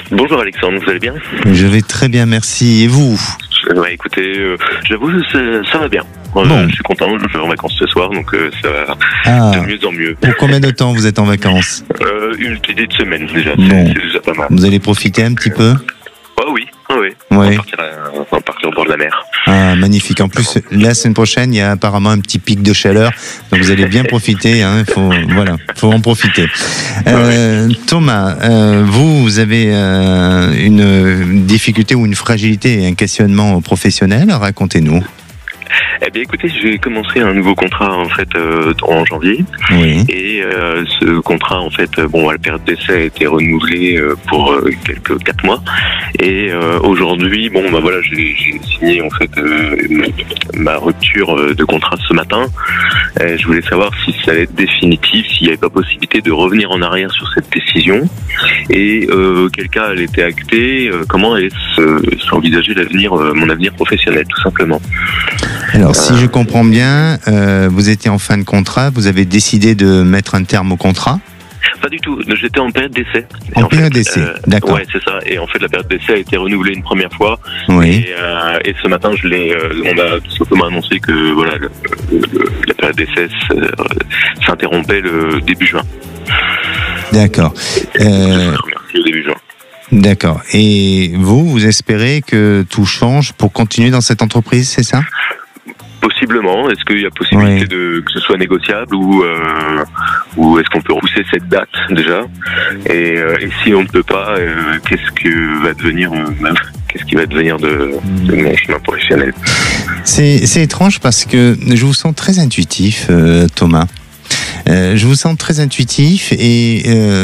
Bonjour Alexandre, vous allez bien? Je vais très bien, merci. Et vous? Ouais, écoutez, j'avoue, ça va bien. Bon. Je suis content, je vais en vacances ce soir, donc ça va de mieux en mieux. Pour combien de temps vous êtes en vacances? Une petite semaine déjà, Bon. c'est déjà pas mal. Vous allez profiter un petit peu? Oh oui, Ouais. On va partir au bord de la mer. Ah, magnifique. En plus, la semaine prochaine, il y a apparemment un petit pic de chaleur, donc vous allez bien profiter. Faut en profiter. Thomas, vous avez une difficulté ou une fragilité et un questionnement professionnel. Racontez-nous. Eh bien, écoutez, j'ai commencé un nouveau contrat en fait en janvier. Oui. Et ce contrat, en fait, la période d'essai a été renouvelée pour quelques 4 mois. Et aujourd'hui, j'ai signé en fait ma rupture de contrat ce matin. Je voulais savoir si ça allait être définitif, s'il n'y avait pas possibilité de revenir en arrière sur cette décision. Et quel cas elle était actée, comment allait s'envisager mon avenir professionnel, tout simplement. Alors, si je comprends bien, vous étiez en fin de contrat, vous avez décidé de mettre un terme au contrat? Pas du tout, j'étais en période d'essai. En période d'essai, d'accord. Ouais, c'est ça. Et en fait, la période d'essai a été renouvelée une première fois. Oui. Et ce matin, on a tout simplement annoncé que la période d'essai s'interrompait le début juin. D'accord. Merci au début juin. D'accord. Et vous espérez que tout change pour continuer dans cette entreprise, c'est ça? Possiblement. Est-ce qu'il y a possibilité que ce soit négociable ou est-ce qu'on peut repousser cette date déjà? Et si on ne peut pas, qu'est-ce qui va devenir de mon chemin professionnel? C'est étrange parce que je vous sens très intuitif, Thomas. Je vous sens très intuitif et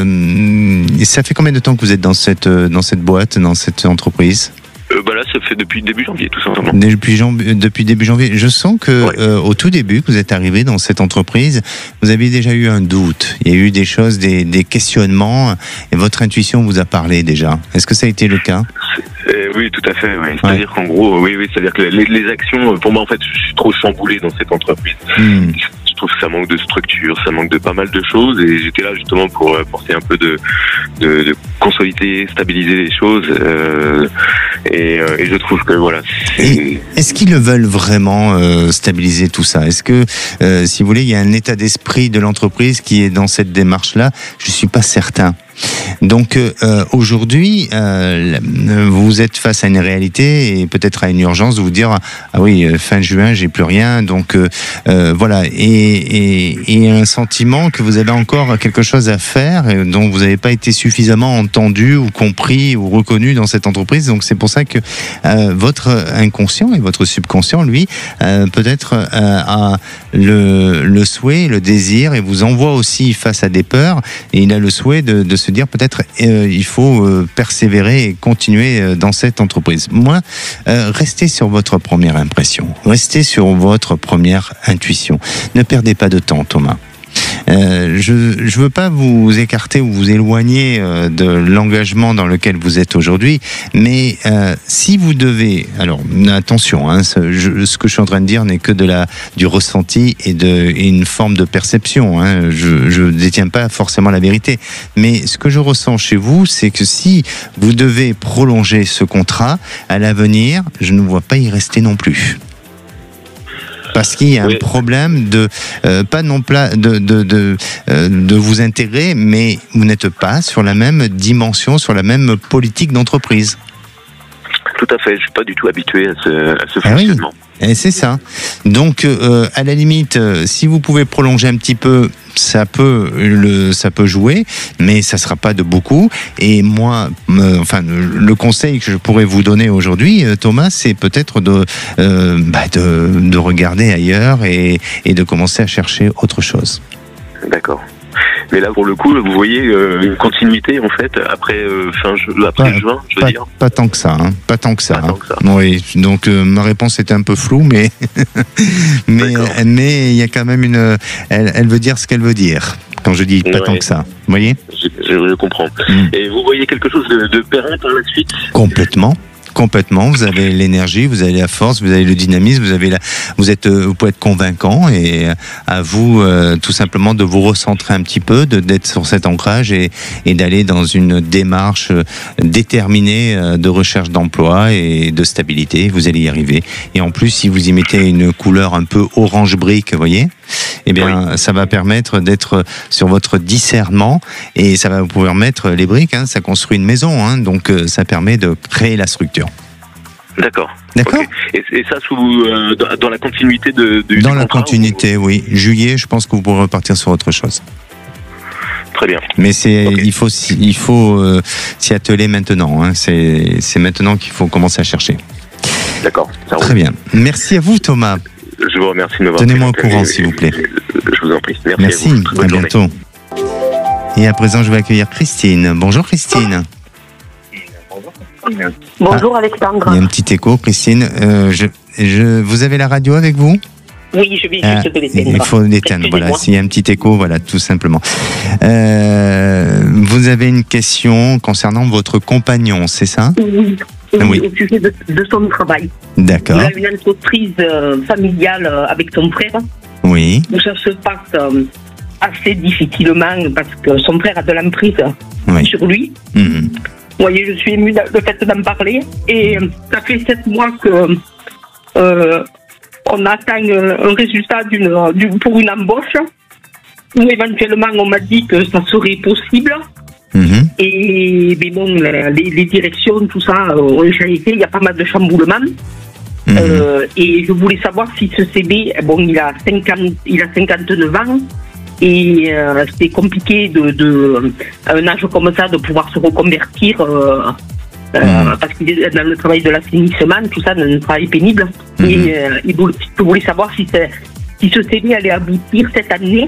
ça fait combien de temps que vous êtes dans cette boîte, dans cette entreprise? Ça fait depuis début janvier, tout simplement. Depuis début janvier. Je sens que au tout début que vous êtes arrivé dans cette entreprise, vous aviez déjà eu un doute. Il y a eu des choses, des questionnements, et votre intuition vous a parlé déjà. Est-ce que ça a été le cas? Oui, tout à fait. Ouais. C'est-à-dire qu'en gros, c'est-à-dire que les actions, pour moi, en fait, je suis trop chamboulé dans cette entreprise. Je trouve que ça manque de structure, ça manque de pas mal de choses, et j'étais là justement pour apporter un peu de consolider, stabiliser les choses, et je trouve que voilà. Est-ce qu'ils le veulent vraiment stabiliser tout ça? Est-ce que, si vous voulez, il y a un état d'esprit de l'entreprise qui est dans cette démarche-là? Je suis pas certain. Donc aujourd'hui, vous êtes face à une réalité et peut-être à une urgence de vous dire ah oui, fin juin, j'ai plus rien. Donc voilà, et un sentiment que vous avez encore quelque chose à faire et dont vous n'avez pas été suffisamment entendu ou compris ou reconnu dans cette entreprise. Donc c'est pour ça que votre inconscient et votre subconscient, lui, peut-être a le souhait, le désir, et vous envoie aussi face à des peurs, et il a le souhait de se dire peut-être il faut persévérer et continuer dans cette entreprise. Moi, restez sur votre première impression, restez sur votre première intuition. Ne perdez pas de temps, Thomas. Je veux pas vous écarter ou vous éloigner de l'engagement dans lequel vous êtes aujourd'hui, mais si vous devez, alors attention, ce que je suis en train de dire n'est que du ressenti et une forme de perception. Je détiens pas forcément la vérité, mais ce que je ressens chez vous, c'est que si vous devez prolonger ce contrat à l'avenir, je ne vois pas y rester non plus. Parce qu'il y a un problème pas non pas de vous intégrer, mais vous n'êtes pas sur la même dimension, sur la même politique d'entreprise. Tout à fait, je suis pas du tout habitué à ce fonctionnement. Oui. Et c'est ça. Donc, à la limite, si vous pouvez prolonger un petit peu, ça peut jouer, mais ça sera pas de beaucoup. Et moi, le conseil que je pourrais vous donner aujourd'hui, Thomas, c'est peut-être de regarder ailleurs et de commencer à chercher autre chose. D'accord. Mais là, pour le coup, vous voyez une continuité en fait après juin, je veux dire. Pas tant que ça, Pas tant que ça. Oui. Donc ma réponse était un peu floue, mais mais il y a quand même elle veut dire ce qu'elle veut dire. Quand je dis pas tant que ça, vous voyez. Je comprends. Et vous voyez quelque chose de pérenne par la suite? Complètement. Complètement. Vous avez l'énergie, vous avez la force, vous avez le dynamisme, vous pouvez être convaincant, et à vous tout simplement de vous recentrer un petit peu, d'être sur cet ancrage et d'aller dans une démarche déterminée de recherche d'emploi et de stabilité. Vous allez y arriver. Et en plus, si vous y mettez une couleur un peu orange brique, vous voyez, eh bien, ça va permettre d'être sur votre discernement, et ça va vous permettre, les briques, ça construit une maison, donc ça permet de créer la structure. D'accord. D'accord. Okay. Et ça dans la continuité du Dans la contrat, continuité, oui. Juillet, je pense que vous pourrez repartir sur autre chose. Très bien. Mais il faut s'y atteler maintenant. C'est maintenant qu'il faut commencer à chercher. D'accord. Très bien. Merci à vous, Thomas. Je vous remercie de m'avoir Tenez-moi au courant, s'il vous plaît. Je vous en prie. Merci. À bientôt. Et à présent, je vais accueillir Christine. Bonjour, Christine. Bonjour, Alexandre. Il y a un petit écho, Christine. Vous avez la radio avec vous ? Oui, je vais juste l'éteindre. Il faut l'éteindre, voilà. S'il y a un petit écho, voilà, tout simplement. Vous avez une question concernant votre compagnon, c'est ça ? Oui. Oui. Au sujet de son travail. D'accord. Il a une entreprise familiale avec son frère. Oui. Où ça se passe assez difficilement parce que son frère a de l'emprise sur lui. Mmh. Vous voyez, je suis émue le fait d'en parler. Et ça fait 7 mois que on attend un résultat pour une embauche, où éventuellement on m'a dit que ça serait possible. Mmh. Et mais bon, les directions, tout ça, ont été, il y a pas mal de chamboulements. Mmh. Et je voulais savoir si ce CB, bon, il a 59 ans. Et c'est compliqué à un âge comme ça de pouvoir se reconvertir parce qu'il est dans le travail de l'assainissement, tout ça, dans un travail pénible. Mmh. Et je voulais savoir si ce CV allait aboutir cette année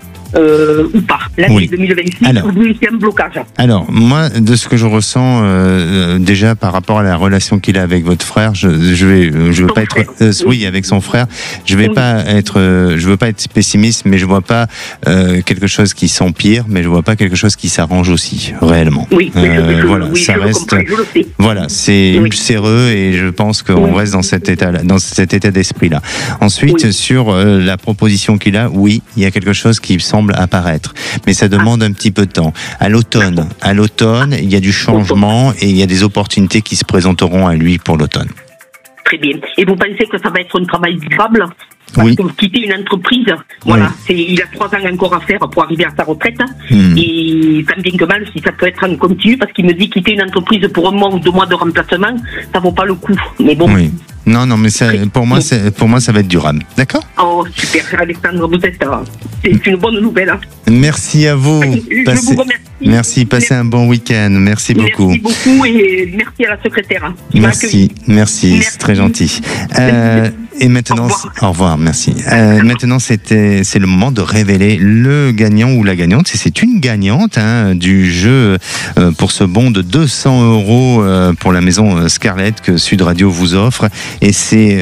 ou pas. L'année 2026, ou il y a un blocage. Alors, moi, de ce que je ressens déjà par rapport à la relation qu'il a avec votre frère, je veux pas être, oui, avec son frère, je veux pas être pessimiste, mais je vois pas quelque chose qui s'empire, mais je vois pas quelque chose qui s'arrange aussi réellement. Oui, voilà, ça reste, voilà, c'est ulcéreux, et je pense qu'on reste dans cet état d'esprit-là. Ensuite, sur la proposition qu'il a, oui, il y a quelque chose qui semble apparaître, mais ça demande un petit peu de temps. À l'automne, il y a du changement et il y a des opportunités qui se présenteront à lui pour l'automne. Très bien. Et vous pensez que ça va être un travail durable ? Parce que quitter une entreprise, voilà, il a 3 ans encore à faire pour arriver à sa retraite. Et tant bien que mal, si ça peut être en continu, parce qu'il me dit quitter une entreprise pour 1 mois ou 2 mois de remplacement, ça vaut pas le coup. Mais bon. Oui. Non, mais pour moi, ça va être durable. D'accord ? Oh, super, Alexandre, c'est une bonne nouvelle. Merci à vous. Je vous remercie. Merci, passez un bon week-end. Merci beaucoup. Merci beaucoup, et merci à la secrétaire. Merci, c'est très gentil. Et maintenant, au revoir, merci. Maintenant, c'est le moment de révéler le gagnant ou la gagnante. C'est une gagnante du jeu pour ce bon de 200 € pour la maison Scarlett que Sud Radio vous offre. Et c'est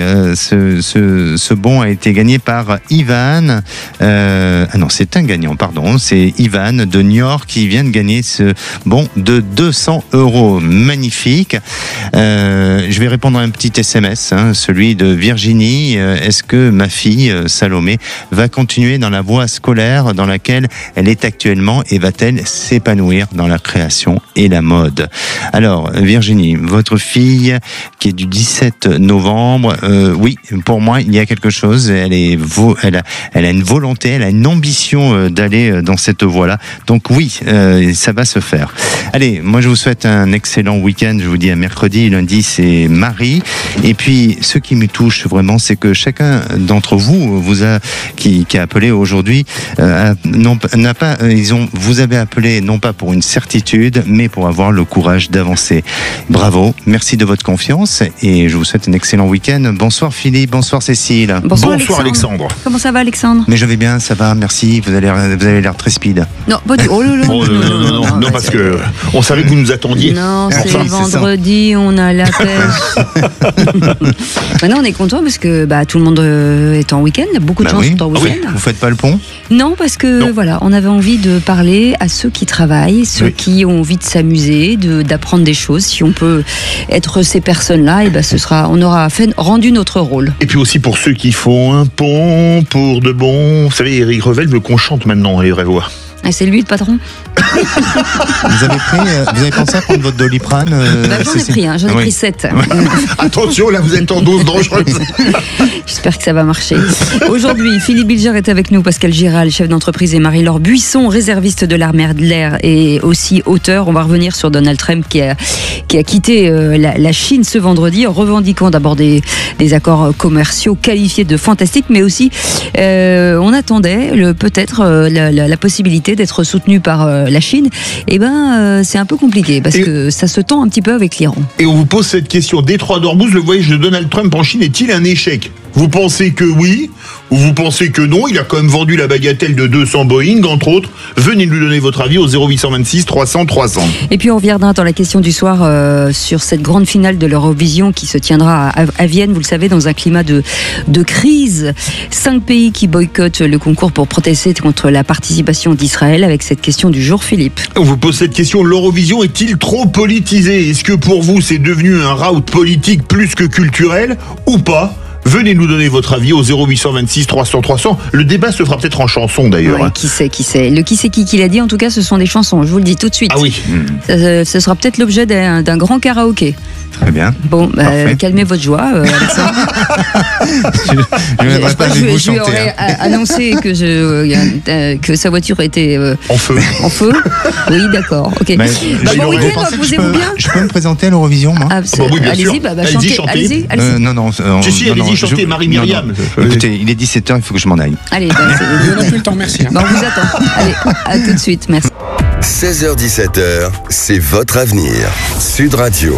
ce bon a été gagné par Ivan. Non, c'est un gagnant, pardon. C'est Ivan de Niort qui vient de gagner ce bon de 200 €. Magnifique. Je vais répondre à un petit SMS, celui de Virginie. Est-ce que ma fille, Salomé, va continuer dans la voie scolaire dans laquelle elle est actuellement, et va-t-elle s'épanouir dans la création et la mode ? Alors, Virginie, votre fille qui est du 17 novembre, oui, pour moi, il y a quelque chose. Elle a une volonté, elle a une ambition d'aller dans cette voie-là. Donc oui, ça va se faire. Allez, moi je vous souhaite un excellent week-end. Je vous dis à mercredi. Lundi, c'est Marie. Et puis, ce qui me touche vraiment, c'est que chacun d'entre vous qui a appelé aujourd'hui, vous avez appelé non pas pour une certitude, mais pour avoir le courage d'avancer. Bravo, merci de votre confiance, et je vous souhaite un excellent week-end. Bonsoir Philippe, bonsoir Cécile. Bonsoir Alexandre. Comment ça va, Alexandre ? Mais je vais bien, ça va, merci. Vous avez l'air très speed. Non, pas du. Oh là là. Non, parce que on savait que vous nous attendiez. Non, c'est vendredi, on a la pêche. Maintenant, on est content parce parce que tout le monde est en week-end, beaucoup de gens sont en week-end. Vous faites pas le pont ? Non, parce que on avait envie de parler à ceux qui travaillent, ceux qui ont envie de s'amuser, d'apprendre des choses. Si on peut être ces personnes-là, et on aura rendu notre rôle. Et puis aussi pour ceux qui font un pont pour de bon. Vous savez, Eric Revel veut qu'on chante maintenant les vraies voix. Ah, c'est lui le patron. Vous avez pensé à prendre votre Doliprane J'en ai pris 7. Attention, là vous êtes en dose dangereuse. J'espère que ça va marcher. Aujourd'hui, Philippe Bilger est avec nous, Pascal Giral, chef d'entreprise, et Marie-Laure Buisson, réserviste de l'armée de l'air et aussi auteur. On va revenir sur Donald Trump qui a quitté la Chine ce vendredi, en revendiquant d'abord des accords commerciaux qualifiés de fantastiques, mais aussi on attendait peut-être la possibilité d'être soutenu par la Chine. C'est un peu compliqué parce que ça se tend un petit peu avec l'Iran. Et on vous pose cette question: Détroit d'Ormuz, le voyage de Donald Trump en Chine est-il un échec ? Vous pensez que oui, ou vous pensez que non? Il a quand même vendu la bagatelle de 200 Boeing, entre autres. Venez nous donner votre avis au 0826 300 300. Et puis on reviendra dans la question du soir sur cette grande finale de l'Eurovision qui se tiendra à Vienne, vous le savez, dans un climat de crise. 5 pays qui boycottent le concours pour protester contre la participation d'Israël, avec cette question du jour, Philippe. On vous pose cette question: l'Eurovision est-il trop politisé? Est-ce que pour vous c'est devenu un rout politique plus que culturel ou pas? Venez nous donner votre avis au 0826 300 300. Le débat se fera peut-être en chanson d'ailleurs. Ouais, qui sait. Le qui c'est qui l'a dit, en tout cas, ce sont des chansons, je vous le dis tout de suite. Ah oui. Ce sera peut-être l'objet d'un grand karaoké. Très bien. Bon, calmez votre joie, Alexandre. je lui aurais annoncé que sa voiture était en feu. En feu. Oui, d'accord. Ok. Bon week-end, reposez-vous bien. Je peux me présenter à l'Eurovision, moi? Oui, bien sûr. Allez-y, chantez. Non. Allez-y, chantez Marie-Myriam. Écoutez, il est 17h, il faut que je m'en aille. Allez, on n'a plus le temps, merci. On vous attend. Allez, à tout de suite, merci. 16h-17h, c'est votre avenir. Sud Radio.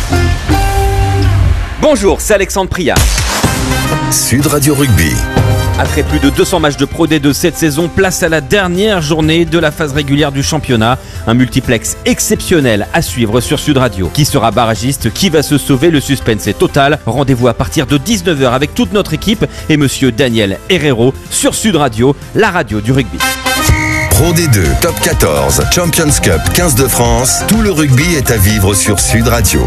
Bonjour, c'est Alexandre Priat. Sud Radio Rugby. Après plus de 200 matchs de Pro D2 cette saison, place à la dernière journée de la phase régulière du championnat. Un multiplex exceptionnel à suivre sur Sud Radio. Qui sera barragiste? Qui va se sauver? Le suspense est total. Rendez-vous à partir de 19h avec toute notre équipe et monsieur Daniel Herrero sur Sud Radio, la radio du rugby. Pro D2, Top 14, Champions Cup, 15 de France. Tout le rugby est à vivre sur Sud Radio.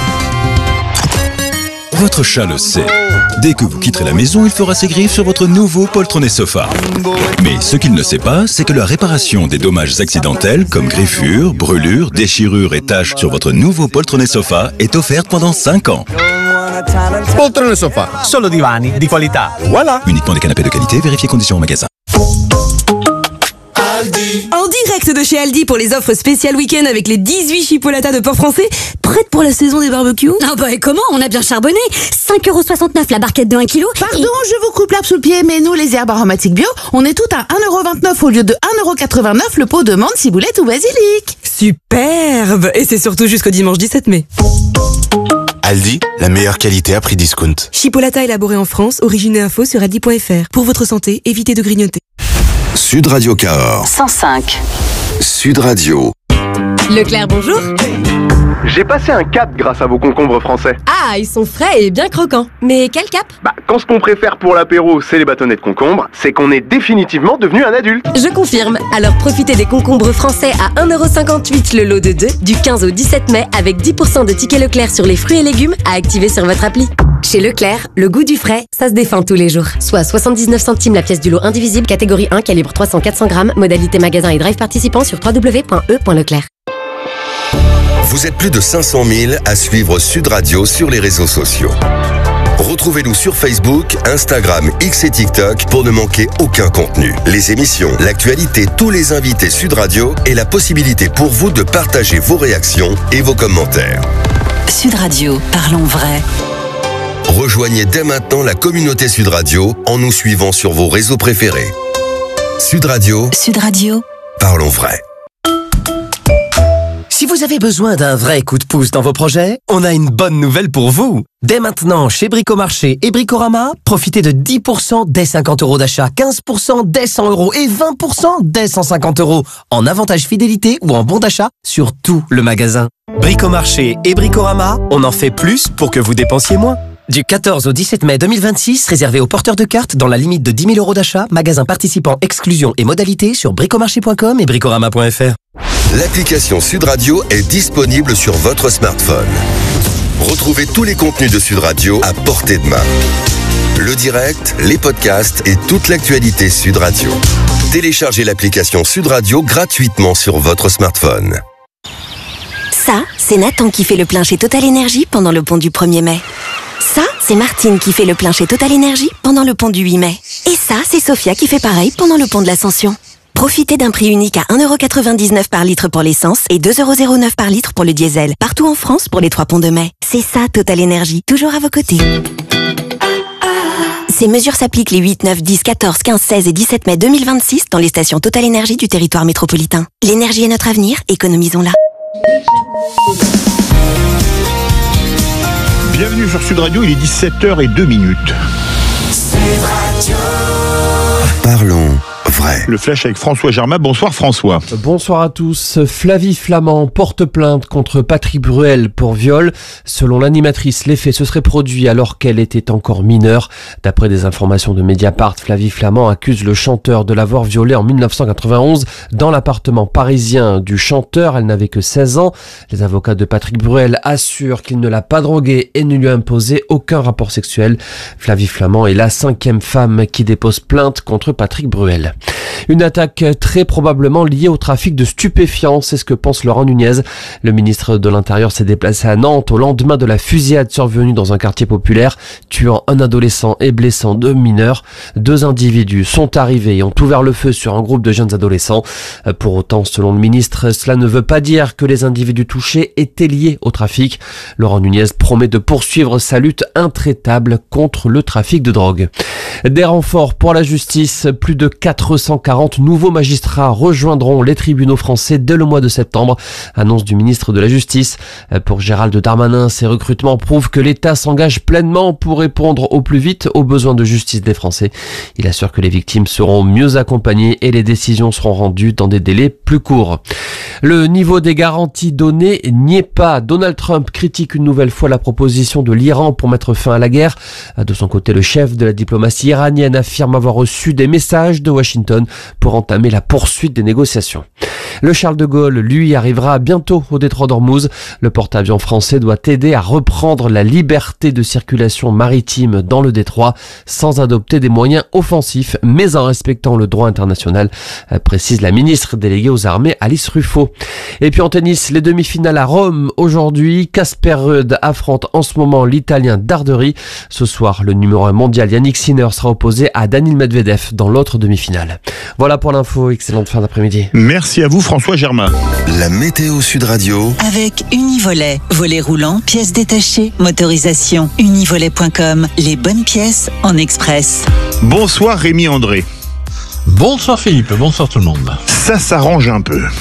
Votre chat le sait. Dès que vous quitterez la maison, il fera ses griffes sur votre nouveau poltronné sofa. Mais ce qu'il ne sait pas, c'est que la réparation des dommages accidentels comme griffures, brûlures, déchirures et taches sur votre nouveau poltronné sofa est offerte pendant 5 ans. Poltrone sofa, solo divani di qualità. Voilà. Uniquement des canapés de qualité, vérifiez conditions au magasin. En direct de chez Aldi pour les offres spéciales week-end avec les 18 chipolatas de port français, prêtes pour la saison des barbecues. Ah bah et comment? On a bien charbonné. 5,69€ la barquette de 1 kg. Pardon, je vous coupe l'herbe sous le pied, mais nous, les herbes aromatiques bio, on est toutes à 1,29€ au lieu de 1,89€ le pot de menthe, ciboulette ou basilic. Superbe. Et c'est surtout jusqu'au dimanche 17 mai. Aldi, la meilleure qualité à prix discount. Chipolata élaboré en France, origine et info sur aldi.fr. Pour votre santé, évitez de grignoter. Sud Radio Cahors. 105. Sud Radio. Leclerc, bonjour. J'ai passé un cap grâce à vos concombres français. Ah, ils sont frais et bien croquants. Mais quel cap? Quand ce qu'on préfère pour l'apéro, c'est les bâtonnets de concombre, c'est qu'on est définitivement devenu un adulte. Je confirme. Alors profitez des concombres français à 1,58€ le lot de 2 du 15 au 17 mai avec 10% de tickets Leclerc sur les fruits et légumes à activer sur votre appli. Chez Leclerc, le goût du frais, ça se défend tous les jours. Soit 79 centimes la pièce du lot indivisible, catégorie 1, calibre 300-400 grammes, modalité magasin et drive participant sur www.e.leclerc. Vous êtes plus de 500 000 à suivre Sud Radio sur les réseaux sociaux. Retrouvez-nous sur Facebook, Instagram, X et TikTok pour ne manquer aucun contenu. Les émissions, l'actualité, tous les invités Sud Radio et la possibilité pour vous de partager vos réactions et vos commentaires. Sud Radio, parlons vrai. Rejoignez dès maintenant la communauté Sud Radio en nous suivant sur vos réseaux préférés. Sud Radio. Sud Radio. Parlons vrai. Si vous avez besoin d'un vrai coup de pouce dans vos projets, on a une bonne nouvelle pour vous. Dès maintenant, chez Bricomarché et Bricorama, profitez de 10% dès 50€ d'achat, 15% dès 100€ et 20% dès 150€ en avantage fidélité ou en bon d'achat sur tout le magasin. Bricomarché et Bricorama, on en fait plus pour que vous dépensiez moins. Du 14 au 17 mai 2026, réservé aux porteurs de cartes dans la limite de 10 000 euros d'achat, magasin participant, exclusion et modalités sur bricomarché.com et bricorama.fr. L'application Sud Radio est disponible sur votre smartphone. Retrouvez tous les contenus de Sud Radio à portée de main. Le direct, les podcasts et toute l'actualité Sud Radio. Téléchargez l'application Sud Radio gratuitement sur votre smartphone. Ça, c'est Nathan qui fait le plein chez Total Energy pendant le pont du 1er mai. Ça, c'est Martine qui fait le plein chez Total Energy pendant le pont du 8 mai. Et ça, c'est Sophia qui fait pareil pendant le pont de l'Ascension. Profitez d'un prix unique à 1,99€ par litre pour l'essence et 2,09€ par litre pour le diesel. Partout en France pour les 3 ponts de mai. C'est ça, Total Energy, toujours à vos côtés. Ces mesures s'appliquent les 8, 9, 10, 14, 15, 16 et 17 mai 2026 dans les stations Total Energy du territoire métropolitain. L'énergie est notre avenir, économisons-la. Bienvenue sur Sud Radio, il est 17h02. Parlons vrai. Le flash avec François Germain. Bonsoir François. Bonsoir à tous. Flavie Flament porte plainte contre Patrick Bruel pour viol. Selon l'animatrice, les faits se seraient produits alors qu'elle était encore mineure. D'après des informations de Mediapart, Flavie Flament accuse le chanteur de l'avoir violée en 1991 dans l'appartement parisien du chanteur. Elle n'avait que 16 ans. Les avocats de Patrick Bruel assurent qu'il ne l'a pas droguée et ne lui a imposé aucun rapport sexuel. Flavie Flament est la 5e femme qui dépose plainte contre Patrick Bruel. Une attaque très probablement liée au trafic de stupéfiants, c'est ce que pense Laurent Nunez. Le ministre de l'Intérieur s'est déplacé à Nantes au lendemain de la fusillade survenue dans un quartier populaire, tuant un adolescent et blessant 2 mineurs. 2 individus sont arrivés et ont ouvert le feu sur un groupe de jeunes adolescents. Pour autant, selon le ministre, cela ne veut pas dire que les individus touchés étaient liés au trafic. Laurent Nunez promet de poursuivre sa lutte intraitable contre le trafic de drogue. Des renforts pour la justice, plus de 440 nouveaux magistrats rejoindront les tribunaux français dès le mois de septembre, annonce du ministre de la Justice. Pour Gérald Darmanin, ces recrutements prouvent que l'État s'engage pleinement pour répondre au plus vite aux besoins de justice des Français. Il assure que les victimes seront mieux accompagnées et les décisions seront rendues dans des délais plus courts. Le niveau des garanties données n'y est pas. Donald Trump critique une nouvelle fois la proposition de l'Iran pour mettre fin à la guerre. De son côté, le chef de la diplomatie iranienne affirme avoir reçu des messages de Washington pour entamer la poursuite des négociations. Le Charles de Gaulle, lui, arrivera bientôt au détroit d'Ormuz. Le porte-avions français doit aider à reprendre la liberté de circulation maritime dans le détroit sans adopter des moyens offensifs, mais en respectant le droit international, précise la ministre déléguée aux armées Alice Ruffo. Et puis en tennis, les demi-finales à Rome aujourd'hui. Casper Ruud affronte en ce moment l'Italien Darderi. Ce soir, le numéro 1 mondial Yannick Sinner sera opposé à Daniil Medvedev dans l'autre demi-finale. Voilà pour l'info, excellente fin d'après-midi. Merci à vous François Germain. La météo Sud Radio. Avec Univolet, volet roulant, pièces détachées, motorisation. Univolet.com, les bonnes pièces en express. Bonsoir Rémi André. Bonsoir Philippe, bonsoir tout le monde. Ça s'arrange un peu.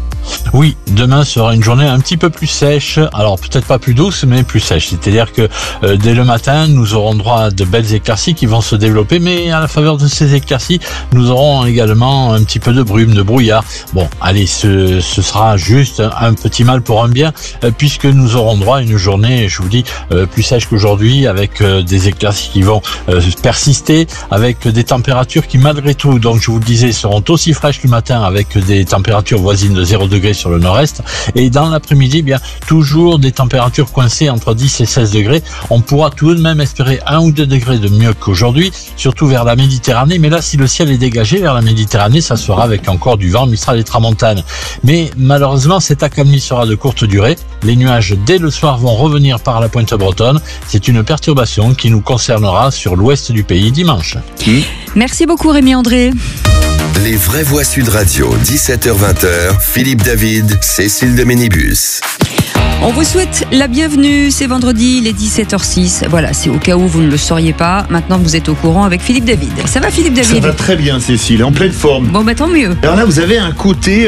Oui, demain sera une journée un petit peu plus sèche, alors peut-être pas plus douce, mais plus sèche. C'est-à-dire que dès le matin, nous aurons droit à de belles éclaircies qui vont se développer, mais à la faveur de ces éclaircies, nous aurons également un petit peu de brume, de brouillard. Bon, allez, ce sera juste un petit mal pour un bien, puisque nous aurons droit à une journée, je vous dis, plus sèche qu'aujourd'hui, avec des éclaircies qui vont persister, avec des températures qui, malgré tout, donc je vous le disais, seront aussi fraîches le matin, avec des températures voisines de 0 degrés sur le nord-est, et dans l'après-midi, bien toujours des températures coincées entre 10 et 16 degrés. On pourra tout de même espérer 1 ou 2 degrés de mieux qu'aujourd'hui, surtout vers la Méditerranée, mais là, si le ciel est dégagé vers la Méditerranée, ça sera avec encore du vent mistral et tramontane. Mais malheureusement, cette accalmie sera de courte durée. Les nuages, dès le soir, vont revenir par la pointe bretonne. C'est une perturbation qui nous concernera sur l'ouest du pays dimanche. Merci beaucoup Rémi André. Les vraies voix Sud Radio, 17h-20h, Philippe David, Cécile de Ménibus. On vous souhaite la bienvenue, c'est vendredi, il est 17h06. Voilà, c'est au cas où vous ne le sauriez pas. Maintenant, vous êtes au courant avec Philippe David. Ça va Philippe David? Ça va très bien Cécile, en pleine forme. Bon, bah tant mieux. Alors là, vous avez un côté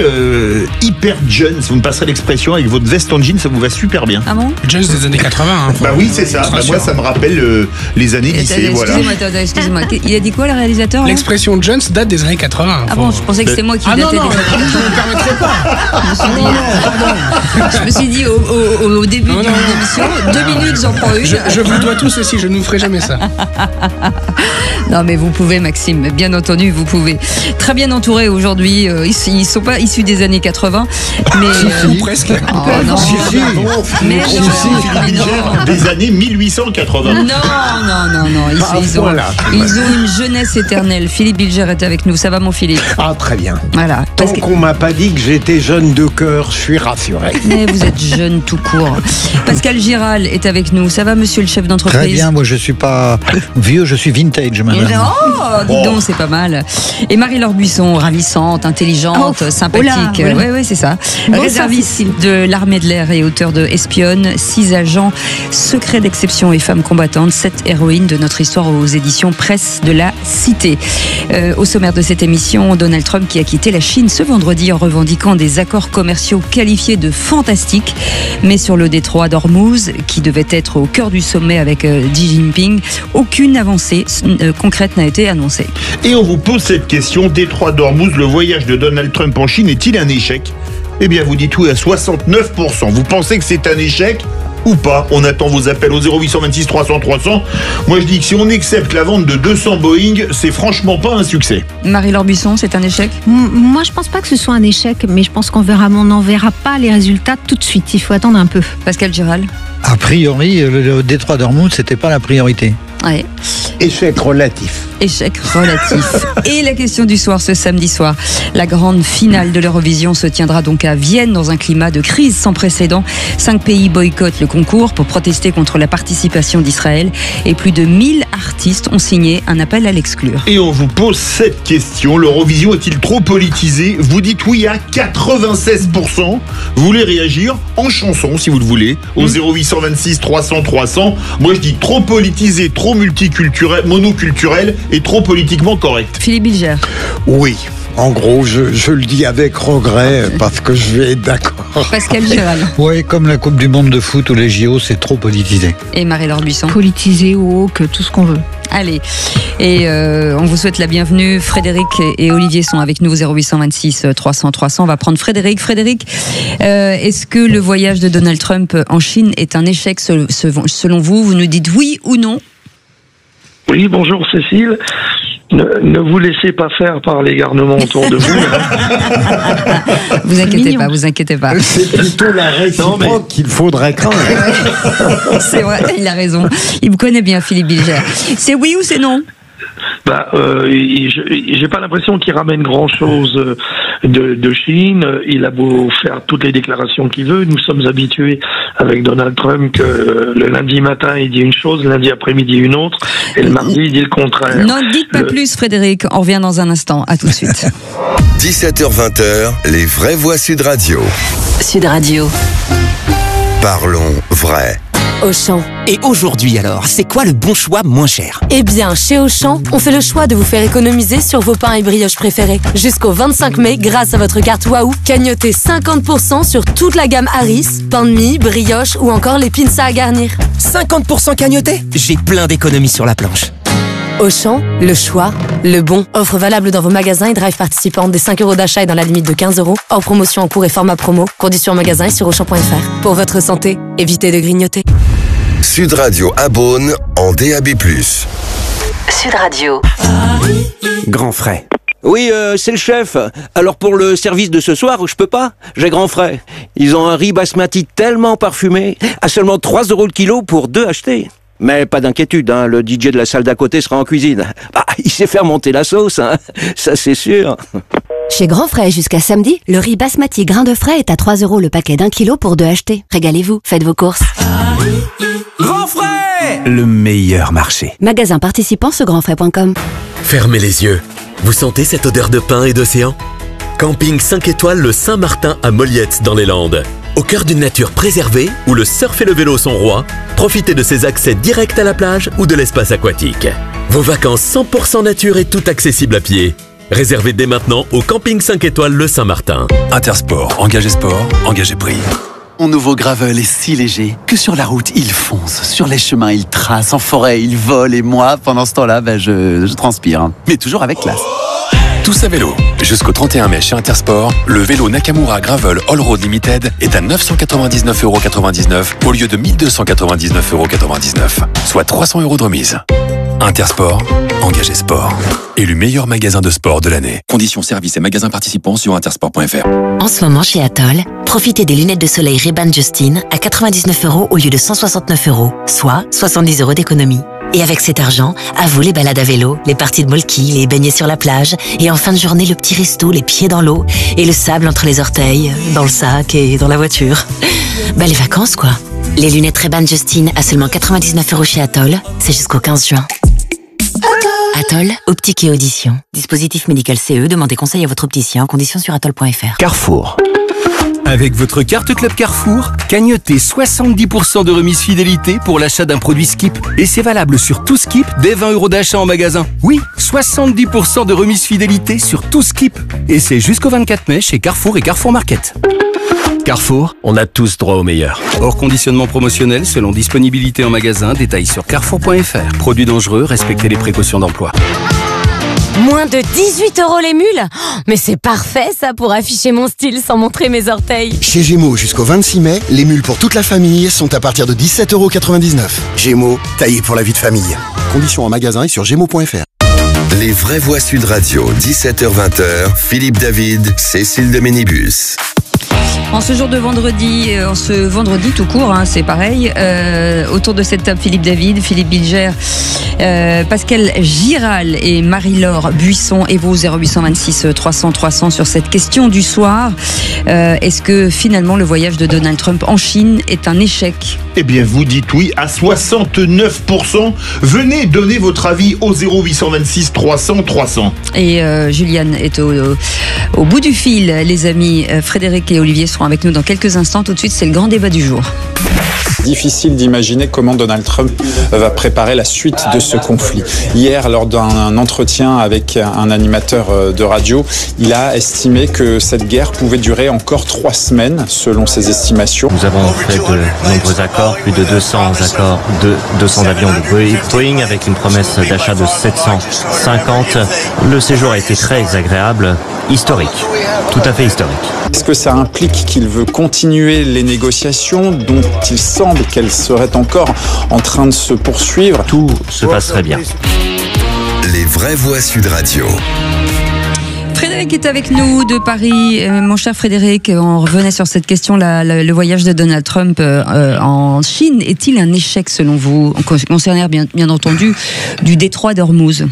hyper Jones, vous me passerez l'expression, avec votre veste en jean, ça vous va super bien. Ah bon? Jones des années 80. Hein, bah oui, c'est ça. Bah moi, ça me rappelle les années lycée. Voilà. Excusez-moi. Il a dit quoi, le réalisateur là? L'expression Jones date des années 80. Ah bon, je pensais que c'était moi qui datais des années 80. Je ne me permettrai pas. Je me suis dit, au au début de l'émission. 2 minutes, j'en prends une. Je vous dois tout ceci, je ne vous ferai jamais ça. Non, mais vous pouvez, Maxime, bien entendu, vous pouvez. Très bien entouré aujourd'hui. Ils ne sont pas issus des années 80, mais. Presque. Oh, non. Mais non. Des années 1880. Non. Ils ont une jeunesse éternelle. Philippe Bilger est avec nous. Ça va, mon Philippe? Ah, très bien. Voilà. Tant qu'on m'a pas dit que j'étais jeune de cœur, je suis rassuré. Mais vous êtes jeune tout court. Pascal Giral est avec nous. Ça va, monsieur le chef d'entreprise? Très bien, moi je suis pas vieux, je suis vintage, madame. Oh, dis donc, c'est pas mal. Et Marie-Laure Buisson, ravissante, intelligente, sympathique. Oui, c'est ça. Bon, réserviste de l'armée de l'air et auteur de Espionne, 6 agents, secrets d'exception et femmes combattantes, 7 héroïnes de notre histoire aux éditions Presse de la Cité. Au sommaire de cette émission, Donald Trump qui a quitté la Chine ce vendredi en revendiquant des accords commerciaux qualifiés de fantastiques, mais sur le détroit d'Ormuz, qui devait être au cœur du sommet avec Xi Jinping, aucune avancée concrète n'a été annoncée. Et on vous pose cette question, détroit d'Ormuz, le voyage de Donald Trump en Chine est-il un échec? Eh bien, vous dites oui à 69%. Vous pensez que c'est un échec ou pas? On attend vos appels au 0826 300 300. Moi, je dis que si on accepte la vente de 200 Boeing, c'est franchement pas un succès. Marie-Laure Buisson, c'est un échec? Moi, je pense pas que ce soit un échec, mais je pense qu'on n'en verra pas les résultats tout de suite. Il faut attendre un peu. Pascal Giral? A priori, le détroit d'Ormuz, c'était pas la priorité. Ouais. Échec relatif. Échec relatif. Et la question du soir, ce samedi soir. La grande finale de l'Eurovision se tiendra donc à Vienne dans un climat de crise sans précédent. 5 pays boycottent le concours pour protester contre la participation d'Israël et plus de 1000 artistes ont signé un appel à l'exclure. Et on vous pose cette question, l'Eurovision est-il trop politisé? Vous dites oui à 96%. Vous voulez réagir en chanson si vous le voulez, au 0826 300 300. Moi je dis trop politisé, trop multiculturel, monoculturel et trop politiquement correct. Philippe Bilger. Oui. En gros, je le dis avec regret parce que je vais être d'accord. Pascal Giral. Oui, comme la Coupe du Monde de foot ou les JO, c'est trop politisé. Et Marie-Laure Buisson. Politisé ou haut, que tout ce qu'on veut. Allez, et on vous souhaite la bienvenue. Frédéric et Olivier sont avec nous au 0826 300 300. On va prendre Frédéric. Frédéric, est-ce que le voyage de Donald Trump en Chine est un échec selon vous? Vous nous dites oui ou non? Oui, bonjour Cécile. Ne vous laissez pas faire par les garnements autour de vous. Vous inquiétez pas. C'est plutôt la réciproque qu'il faudrait craindre. C'est vrai, il a raison. Il vous connaît bien, Philippe Bilger. C'est oui ou c'est non? J'ai pas l'impression qu'il ramène grand chose de Chine. Il a beau faire toutes les déclarations qu'il veut. Nous sommes habitués avec Donald Trump que le lundi matin il dit une chose, le lundi après-midi une autre, et le mardi il dit le contraire. Non, dites pas plus, Frédéric. On revient dans un instant. À tout de suite. 17h-20h, les vraies voix Sud Radio. Sud Radio. Parlons vrai. Auchan. Et aujourd'hui alors, c'est quoi le bon choix moins cher? Eh bien, chez Auchan, on fait le choix de vous faire économiser sur vos pains et brioches préférés. Jusqu'au 25 mai, grâce à votre carte Wahoo, cagnotez 50% sur toute la gamme Harris, pain de mie, brioche ou encore les pinces à garnir. 50% cagnoté? J'ai plein d'économies sur la planche. Auchan, le choix, le bon. Offre valable dans vos magasins et drive participants. Des 5 € d'achat et dans la limite de 15 €. Hors promotion en cours et format promo. Conditions en magasin et sur Auchan.fr. Pour votre santé, évitez de grignoter. Sud Radio à Beaune en DAB+. Sud Radio. Grand frais. Oui, c'est le chef. Alors pour le service de ce soir, je peux pas. J'ai grand frais. Ils ont un riz basmati tellement parfumé, à seulement 3 € le kilo pour 2 achetés. Mais pas d'inquiétude, hein, le DJ de la salle d'à côté sera en cuisine. Bah, il sait faire monter la sauce, hein, ça c'est sûr. Chez Grand Frais, jusqu'à samedi, le riz basmati grain de frais est à 3 € le paquet d'1 kilo pour 2 achetés. Régalez-vous, faites vos courses. Grand frais! Le meilleur marché. Magasin participant sur grandfrais.com. Fermez les yeux. Vous sentez cette odeur de pain et d'océan? Camping 5 étoiles le Saint-Martin à Molliette dans les Landes. Au cœur d'une nature préservée, où le surf et le vélo sont rois, profitez de ces accès directs à la plage ou de l'espace aquatique. Vos vacances 100% nature et tout accessible à pied. Réservez dès maintenant au Camping 5 étoiles le Saint-Martin. Intersport, engagé sport, engagé prix. Mon nouveau gravel est si léger que sur la route, il fonce. Sur les chemins, il trace. En forêt, il vole. Et moi, pendant ce temps-là, je transpire. Mais toujours avec classe. Tous à vélo. Jusqu'au 31 mai chez Intersport, le vélo Nakamura Gravel All Road Limited est à 999,99 € au lieu de 1299,99 €, soit 300 € de remise. Intersport, engagé sport. Élu meilleur magasin de sport de l'année. Conditions, services et magasins participants sur intersport.fr. En ce moment chez Atoll, profitez des lunettes de soleil Ray-Ban Justin à 99 € au lieu de 169 €, soit 70 € d'économie. Et avec cet argent, à vous les balades à vélo, les parties de molki, les baignets sur la plage, et en fin de journée le petit resto, les pieds dans l'eau, et le sable entre les orteils, dans le sac et dans la voiture. Bah les vacances quoi. Les lunettes Ray-Ban Justin à seulement 99 € chez Atoll, c'est jusqu'au 15 juin. Atoll, optique et audition. Dispositif médical CE, demandez conseil à votre opticien, conditions sur atoll.fr. Carrefour. Avec votre carte Club Carrefour, cagnotez 70% de remise fidélité pour l'achat d'un produit Skip. Et c'est valable sur tout Skip dès 20 € d'achat en magasin. Oui, 70% de remise fidélité sur tout Skip. Et c'est jusqu'au 24 mai chez Carrefour et Carrefour Market. Carrefour, on a tous droit au meilleur. Hors conditionnement promotionnel selon disponibilité en magasin, détails sur carrefour.fr. Produits dangereux, respectez les précautions d'emploi. Moins de 18 € les mules? Mais c'est parfait ça pour afficher mon style sans montrer mes orteils. Chez Gémeaux, jusqu'au 26 mai, les mules pour toute la famille sont à partir de 17,99 €. Gémeaux, taillé pour la vie de famille. Conditions en magasin et sur gémeaux.fr. Les vraies voix Sud Radio, 17h-20h, Philippe David, Cécile de Ménibus. En ce jour de vendredi, tout court, hein, c'est pareil. Autour de cette table, Philippe David, Philippe Bilger, Pascal Giral et Marie-Laure Buisson. Et vous, 0826 300 300 sur cette question du soir. Est-ce que finalement le voyage de Donald Trump en Chine est un échec? Eh bien, vous dites oui à 69%. Venez donner votre avis au 0826 300 300. Et Juliane est au bout du fil, les amis. Frédéric et Olivier seront avec nous dans quelques instants. Tout de suite, c'est le grand débat du jour. Difficile d'imaginer comment Donald Trump va préparer la suite de ce conflit. Hier, lors d'un entretien avec un animateur de radio, il a estimé que cette guerre pouvait durer encore 3 semaines, selon ses estimations. Nous avons fait de nombreux accords, plus de 200 accords, 200 avions de Boeing, avec une promesse d'achat de 750. Le séjour a été très agréable, historique, tout à fait historique. Est-ce que ça implique qu'il veut continuer les négociations dont il semble qu'elles seraient encore en train de se poursuivre? Tout se passerait bien. Les vraies voix Sud Radio. Frédéric est avec nous de Paris. Mon cher Frédéric, on revenait sur cette question, le voyage de Donald Trump en Chine est-il un échec selon vous, concernant bien entendu du détroit d'Ormuz?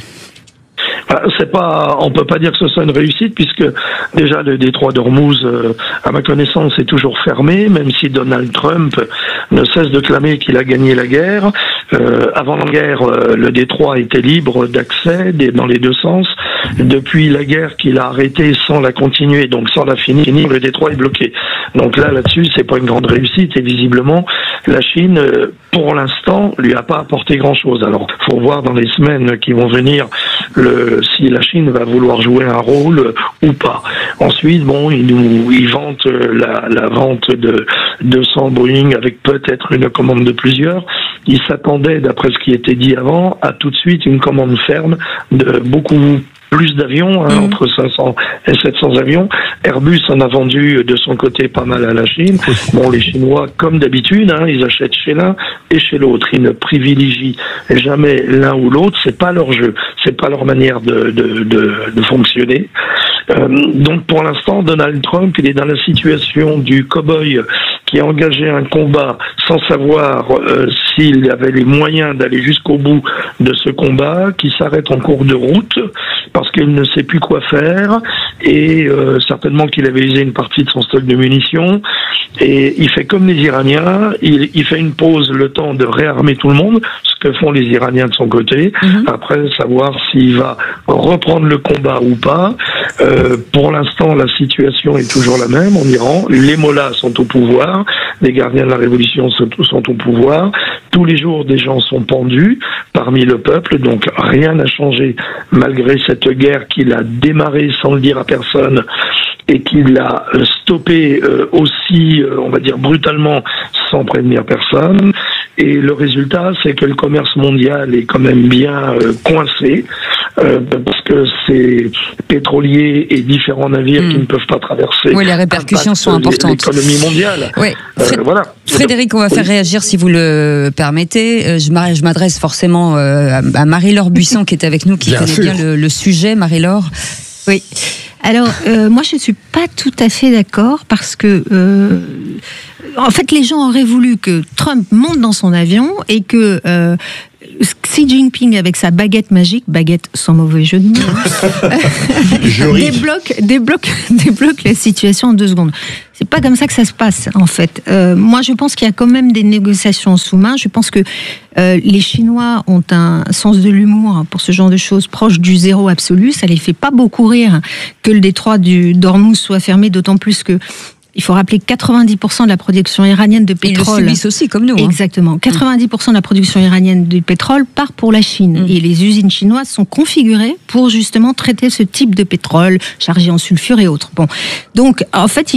On peut pas dire que ce soit une réussite, puisque déjà le détroit d'Ormuz, à ma connaissance, est toujours fermé, même si Donald Trump ne cesse de clamer qu'il a gagné la guerre. Avant la guerre, le détroit était libre d'accès dans les deux sens. Depuis la guerre qu'il a arrêtée sans la continuer, donc sans la finir, le détroit est bloqué. Donc là-dessus, c'est pas une grande réussite, et visiblement, la Chine, pour l'instant, lui a pas apporté grand-chose. Alors, faut voir dans les semaines qui vont venir si la Chine va vouloir jouer un rôle ou pas. Ensuite, il vante la vente de 200 Boeing avec peut-être une commande de plusieurs. Il s'attendait, d'après ce qui était dit avant, à tout de suite une commande ferme de beaucoup plus d'avions, entre 500 et 700 avions. Airbus en a vendu de son côté pas mal à la Chine. Bon, les Chinois, comme d'habitude, ils achètent chez l'un et chez l'autre. Ils ne privilégient jamais l'un ou l'autre. C'est pas leur jeu, c'est pas leur manière de fonctionner. Donc pour l'instant, Donald Trump, il est dans la situation du cow-boy qui a engagé un combat sans savoir s'il avait les moyens d'aller jusqu'au bout de ce combat, qui s'arrête en cours de route parce qu'il ne sait plus quoi faire, et certainement qu'il avait usé une partie de son stock de munitions, et il fait comme les Iraniens, il fait une pause, le temps de réarmer tout le monde, ce que font les Iraniens de son côté, après savoir s'il va reprendre le combat ou pas. Pour l'instant, la situation est toujours la même en Iran. Les mollahs sont au pouvoir, les gardiens de la révolution sont au pouvoir. Tous les jours, des gens sont pendus parmi le peuple, donc rien n'a changé malgré cette guerre qu'il a démarrée sans le dire à personne et qu'il a stoppé aussi, on va dire brutalement, sans prévenir personne. Et le résultat, c'est que le commerce mondial est quand même bien coincé. parce que c'est pétrolier et différents navires qui ne peuvent pas traverser. Oui, les répercussions sont importantes. L'économie mondiale. Oui. Voilà. Frédéric, on va faire réagir si vous le permettez. Je m'adresse forcément à Marie-Laure Buisson qui est avec nous, qui connaît bien le sujet. Marie-Laure. Oui. Alors, moi, je ne suis pas tout à fait d'accord parce que, en fait, les gens auraient voulu que Trump monte dans son avion et que Xi Jinping, avec sa baguette magique, baguette sans mauvais jeu de mots, débloque la situation en 2 secondes. C'est pas comme ça que ça se passe, en fait. Moi, je pense qu'il y a quand même des négociations en sous-main. Je pense que les Chinois ont un sens de l'humour pour ce genre de choses proche du zéro absolu. Ça les fait pas beaucoup rire que le détroit d'Ormuz soit fermé, d'autant plus que il faut rappeler que 90% de la production iranienne de pétrole... Ils le subissent aussi, comme nous. Exactement. 90% de la production iranienne de pétrole part pour la Chine. Et les usines chinoises sont configurées pour justement traiter ce type de pétrole, chargé en sulfure et autres. Bon. Donc, en fait,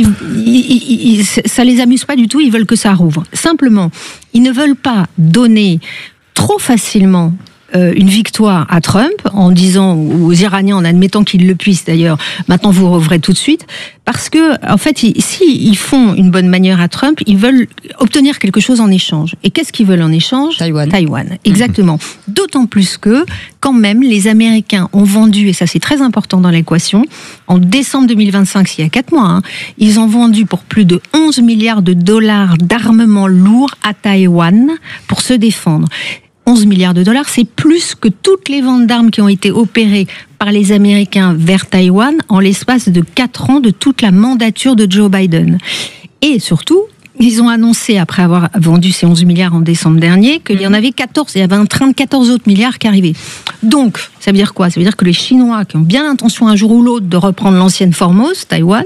ça les amuse pas du tout, ils veulent que ça rouvre. Simplement, ils ne veulent pas donner trop facilement une victoire à Trump en disant aux Iraniens, en admettant qu'ils le puissent d'ailleurs, maintenant vous rouvrez tout de suite, parce que en fait, s'ils font une bonne manière à Trump, ils veulent obtenir quelque chose en échange. Et qu'est-ce qu'ils veulent en échange ? Taïwan, exactement. D'autant plus que, quand même, les Américains ont vendu, et ça c'est très important dans l'équation, en décembre 2025, il y a 4 mois, ils ont vendu pour plus de 11 milliards de dollars d'armement lourd à Taïwan pour se défendre. 11 milliards de dollars, c'est plus que toutes les ventes d'armes qui ont été opérées par les Américains vers Taïwan en l'espace de 4 ans de toute la mandature de Joe Biden. Et surtout, ils ont annoncé, après avoir vendu ces 11 milliards en décembre dernier, qu'il y en avait 14, il y avait un train de 14 autres milliards qui arrivait. Donc, ça veut dire quoi ? Ça veut dire que les Chinois, qui ont bien l'intention un jour ou l'autre de reprendre l'ancienne Formose, Taïwan,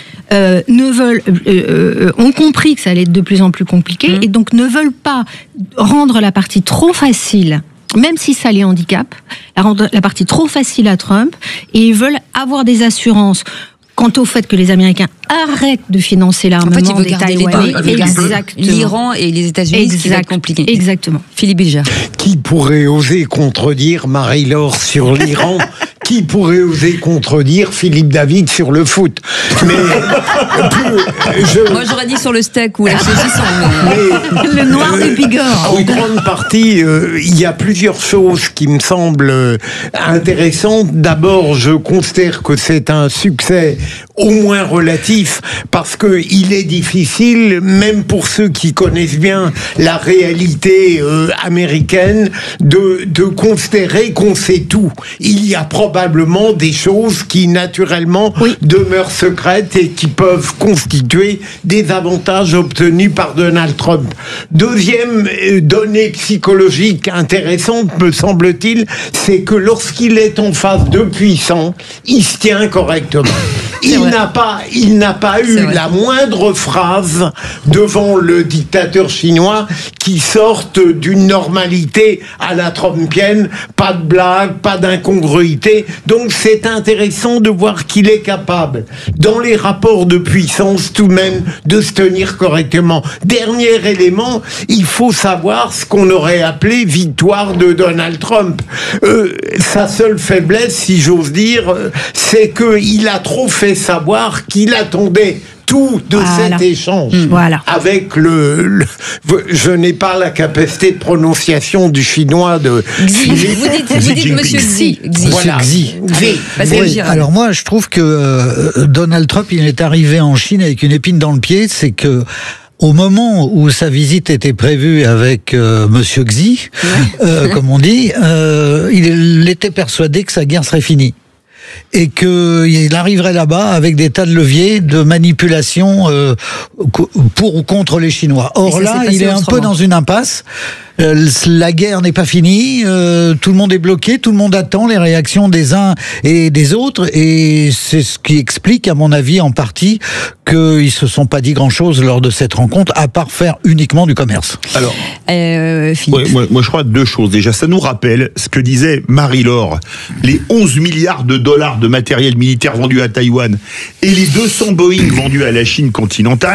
ont compris que ça allait être de plus en plus compliqué et donc ne veulent pas rendre la partie trop facile, même si ça les handicape, rendre la partie trop facile à Trump, et ils veulent avoir des assurances quant au fait que les Américains arrêtent de financer l'armement des Taïwanais. L'Iran et les États-Unis, ce qui va être compliqué. Exactement. Philippe Bilger. Qui pourrait oser contredire Marie-Laure sur l'Iran ? Qui pourrait oser contredire Philippe David sur le foot ? Mais moi j'aurais dit sur le steak ou la saucisson. Le noir de Bigorre. En grande partie, il y a plusieurs choses qui me semblent intéressantes. D'abord, je considère que c'est un succès au moins relatif, parce que il est difficile, même pour ceux qui connaissent bien la réalité américaine, de considérer qu'on sait tout. Il y a probablement des choses qui naturellement demeurent secrètes et qui peuvent constituer des avantages obtenus par Donald Trump. Deuxième donnée psychologique intéressante, me semble-t-il, c'est que lorsqu'il est en face de puissants, il se tient correctement. Il n'a pas eu la moindre phrase devant le dictateur chinois qui sorte d'une normalité à la trumpienne, pas de blague, pas d'incongruité. Donc c'est intéressant de voir qu'il est capable, dans les rapports de puissance tout de même, de se tenir correctement. Dernier élément, il faut savoir ce qu'on aurait appelé victoire de Donald Trump. Sa seule faiblesse, si j'ose dire, c'est qu'il a trop fait savoir qu'il attendait tout de cet échange avec je n'ai pas la capacité de prononciation du chinois de Philippe. Vous dites Monsieur Xi. Voilà. Xi. Oui, alors moi je trouve que Donald Trump il est arrivé en Chine avec une épine dans le pied, c'est que au moment où sa visite était prévue avec Monsieur Xi, comme on dit, il était persuadé que sa guerre serait finie. Et qu'il arriverait là-bas avec des tas de leviers de manipulation pour ou contre les Chinois. Or là, il est un peu dans une impasse. La guerre n'est pas finie, tout le monde est bloqué, tout le monde attend les réactions des uns et des autres, et c'est ce qui explique, à mon avis, en partie, qu'ils se sont pas dit grand-chose lors de cette rencontre, à part faire uniquement du commerce. Alors, moi je crois 2 choses. Déjà, ça nous rappelle ce que disait Marie-Laure, les 11 milliards de dollars de matériel militaire vendus à Taïwan et les 200 Boeing vendus à la Chine continentale.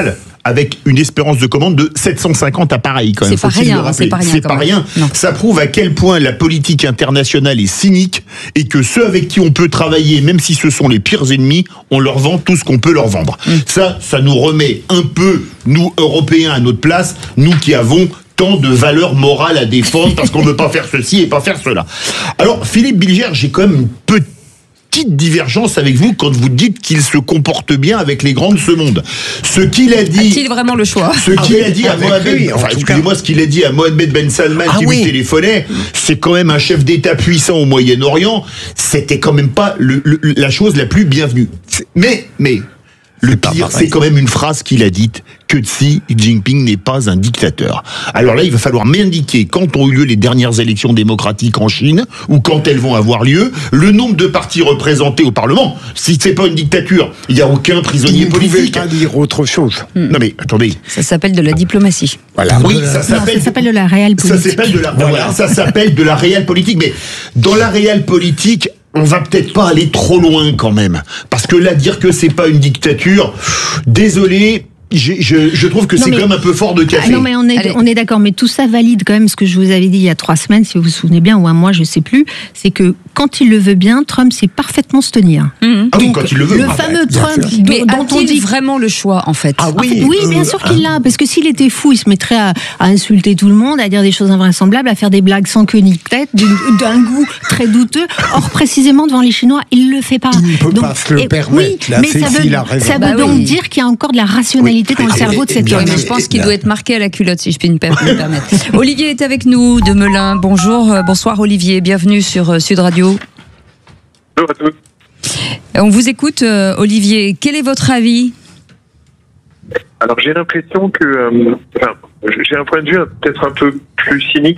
avec une espérance de commande de 750 appareils quand même. C'est pas rien. Ça prouve à quel point la politique internationale est cynique et que ceux avec qui on peut travailler, même si ce sont les pires ennemis, on leur vend tout ce qu'on peut leur vendre. Ça nous remet un peu, nous Européens, à notre place, nous qui avons tant de valeurs morales à défendre parce qu'on ne veut pas faire ceci et pas faire cela. Alors, Philippe Bilger, j'ai quand même une petite divergence avec vous quand vous dites qu'il se comporte bien avec les grands de ce monde. Ce qu'il a dit... A-t-il vraiment le choix? Ce qu'il a dit à Mohamed... Enfin, excusez-moi, ce qu'il a dit à Mohamed Ben Salman qui lui téléphonait, c'est quand même un chef d'État puissant au Moyen-Orient, c'était quand même pas la chose la plus bienvenue. Mais le pire, c'est quand même une phrase qu'il a dite, que Xi Jinping n'est pas un dictateur. Alors là, il va falloir m'indiquer quand ont eu lieu les dernières élections démocratiques en Chine, ou quand elles vont avoir lieu, le nombre de partis représentés au Parlement. Si c'est pas une dictature, il n'y a aucun prisonnier politique. Vous pouvez pas dire autre chose. Non mais, attendez. Ça s'appelle de la diplomatie. Voilà. Oui, ça s'appelle de la réelle politique. Ça s'appelle de la réelle politique. Mais dans la réelle politique, on va peut-être pas aller trop loin quand même. Parce que là, dire que c'est pas une dictature, désolé, je trouve que c'est quand même un peu fort de café. Non, mais on est d'accord, mais tout ça valide quand même ce que je vous avais dit il y a 3 semaines, si vous vous souvenez bien, ou un mois, je sais plus, c'est que quand il le veut bien, Trump sait parfaitement se tenir. Ah oui, quand il le veut. Le fameux Trump dont on dit vraiment le choix, en fait. Ah oui, en fait, bien sûr qu'il l'a, parce que s'il était fou, il se mettrait à insulter tout le monde, à dire des choses invraisemblables, à faire des blagues sans queue ni tête, d'un goût très douteux. Or, précisément devant les Chinois, il le fait pas. Il ne peut pas se le permettre. Oui, mais ça veut donc dire qu'il y a encore de la rationalité dans le cerveau de cet homme. Je pense qu'il doit être marqué à la culotte, si je puis me permettre. Olivier est avec nous de Melun. Bonsoir Olivier, bienvenue sur Sud Radio. Bonjour à tous. On vous écoute, Olivier. Quel est votre avis? Alors j'ai l'impression que, j'ai un point de vue peut-être un peu plus cynique.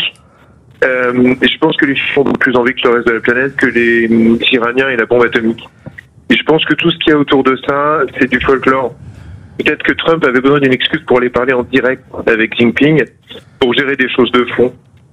Et je pense que les Chinois ont plus envie que le reste de la planète que les Iraniens et la bombe atomique. Et je pense que tout ce qu'il y a autour de ça, c'est du folklore. Peut-être que Trump avait besoin d'une excuse pour aller parler en direct avec Jinping pour gérer des choses de fond.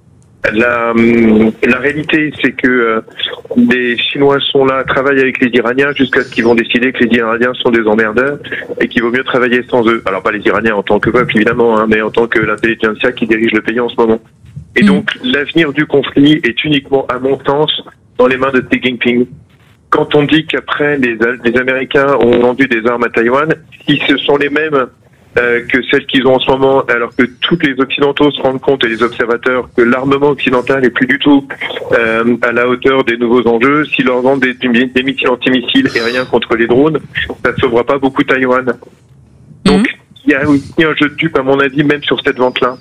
La réalité, c'est que les Chinois sont là, travaillent avec les Iraniens jusqu'à ce qu'ils vont décider que les Iraniens sont des emmerdeurs et qu'il vaut mieux travailler sans eux. Alors pas les Iraniens en tant que peuple évidemment, mais en tant que l'intelligentsia qui dirige le pays en ce moment. Et donc l'avenir du conflit est uniquement, à mon sens, dans les mains de Xi Jinping. Quand on dit qu'après les Américains ont vendu des armes à Taïwan, si ce sont les mêmes que celles qu'ils ont en ce moment, alors que tous les Occidentaux se rendent compte, et les observateurs, que l'armement occidental n'est plus du tout à la hauteur des nouveaux enjeux, s'ils leur vendent des missiles antimissiles aériens contre les drones, ça ne sauvera pas beaucoup Taïwan. Donc, il y a aussi un jeu de dupes, à mon avis, même sur cette vente-là.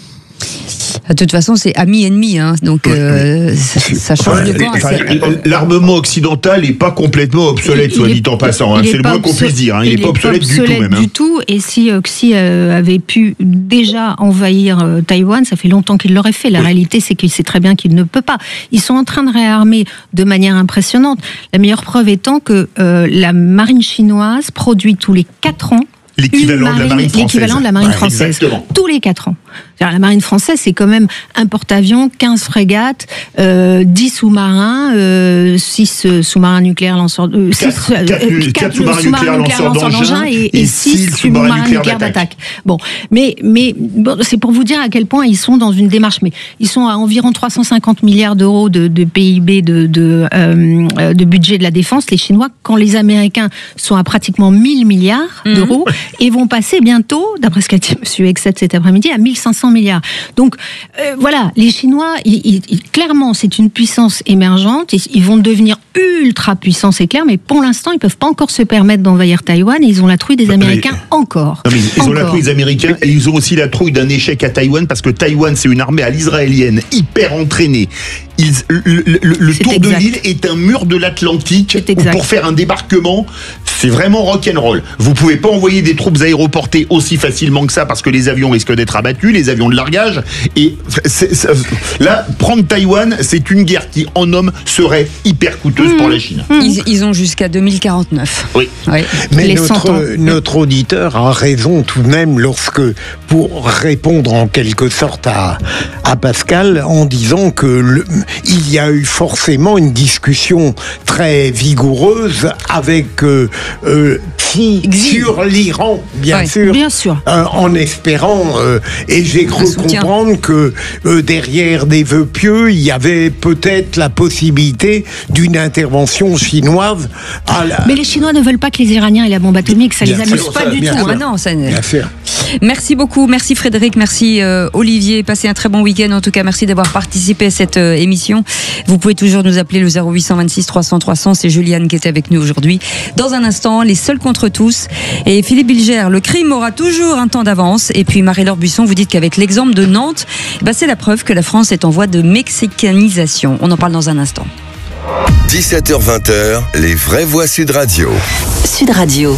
De toute façon, c'est ami-ennemi, donc ça change de camp. L'armement occidental n'est pas complètement obsolète, soit dit en passant. C'est le moins qu'on puisse dire. Il n'est pas obsolète du tout, même. Du tout. Et si Xi avait pu déjà envahir Taïwan, ça fait longtemps qu'il l'aurait fait. La réalité, c'est qu'il sait très bien qu'il ne peut pas. Ils sont en train de réarmer de manière impressionnante. La meilleure preuve étant que la marine chinoise produit tous les 4 ans l'équivalent de la marine française. Exactement. Tous les 4 ans. La marine française, c'est quand même un porte-avions, 15 frégates, 10 sous-marins, 6 sous-marins nucléaires lanceurs... 4 sous-marins nucléaires lanceurs d'engins et 6 sous-marins nucléaires d'attaque. Bon, mais c'est pour vous dire à quel point ils sont dans une démarche. Mais ils sont à environ 350 milliards d'euros de PIB, de budget de la défense, les Chinois, quand les Américains sont à pratiquement 1000 milliards d'euros et vont passer bientôt, d'après ce qu'a dit M. Exet cet après-midi, à 1500 milliards. Donc, voilà, les Chinois, clairement, c'est une puissance émergente. Ils vont devenir ultra puissants, c'est clair, mais pour l'instant, ils ne peuvent pas encore se permettre d'envahir Taïwan et ils ont la trouille des Américains encore. Non, mais ils ont la trouille des Américains et ils ont aussi la trouille d'un échec à Taïwan parce que Taïwan, c'est une armée à l'israélienne hyper entraînée. Le tour de l'île est un mur de l'Atlantique pour faire un débarquement. C'est vraiment rock'n'roll. Vous pouvez pas envoyer des troupes aéroportées aussi facilement que ça parce que les avions risquent d'être abattus, les avions de largage. Et là, prendre Taïwan, c'est une guerre qui, en hommes, serait hyper coûteuse pour la Chine. Ils ont jusqu'à 2049. Oui. Mais notre auditeur a raison tout de même pour répondre en quelque sorte à Pascal en disant que il y a eu forcément une discussion très vigoureuse avec aussi sur l'Iran, bien sûr. Bien sûr. En espérant, et j'ai cru comprendre que derrière des vœux pieux, il y avait peut-être la possibilité d'une intervention chinoise. Mais les Chinois ne veulent pas que les Iraniens aient la bombe atomique, ça les amuse pas du tout. Non, ça... Bien sûr. Merci beaucoup, merci Frédéric, merci Olivier, passez un très bon week-end. En tout cas, merci d'avoir participé à cette émission. Vous pouvez toujours nous appeler le 0826 300 300, c'est Juliane qui était avec nous aujourd'hui. Dans un instant, les seuls contre tous. Et Philippe Bilger, le crime aura toujours un temps d'avance. Et puis Marie-Laure Buisson, vous dites qu'avec l'exemple de Nantes, c'est la preuve que la France est en voie de mexicanisation. On en parle dans un instant. 17h-20h, les vraies voix Sud Radio. Sud Radio.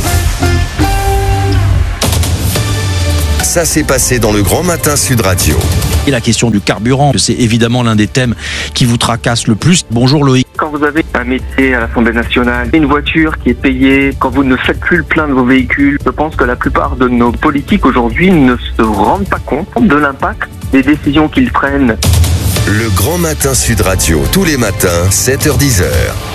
Ça s'est passé dans le Grand Matin Sud Radio. Et la question du carburant, c'est évidemment l'un des thèmes qui vous tracasse le plus. Bonjour Loïc. Quand vous avez un métier à l'Assemblée nationale, une voiture qui est payée, quand vous ne faites plus le plein de vos véhicules, je pense que la plupart de nos politiques aujourd'hui ne se rendent pas compte de l'impact des décisions qu'ils prennent. Le Grand Matin Sud Radio, tous les matins, 7h-10h.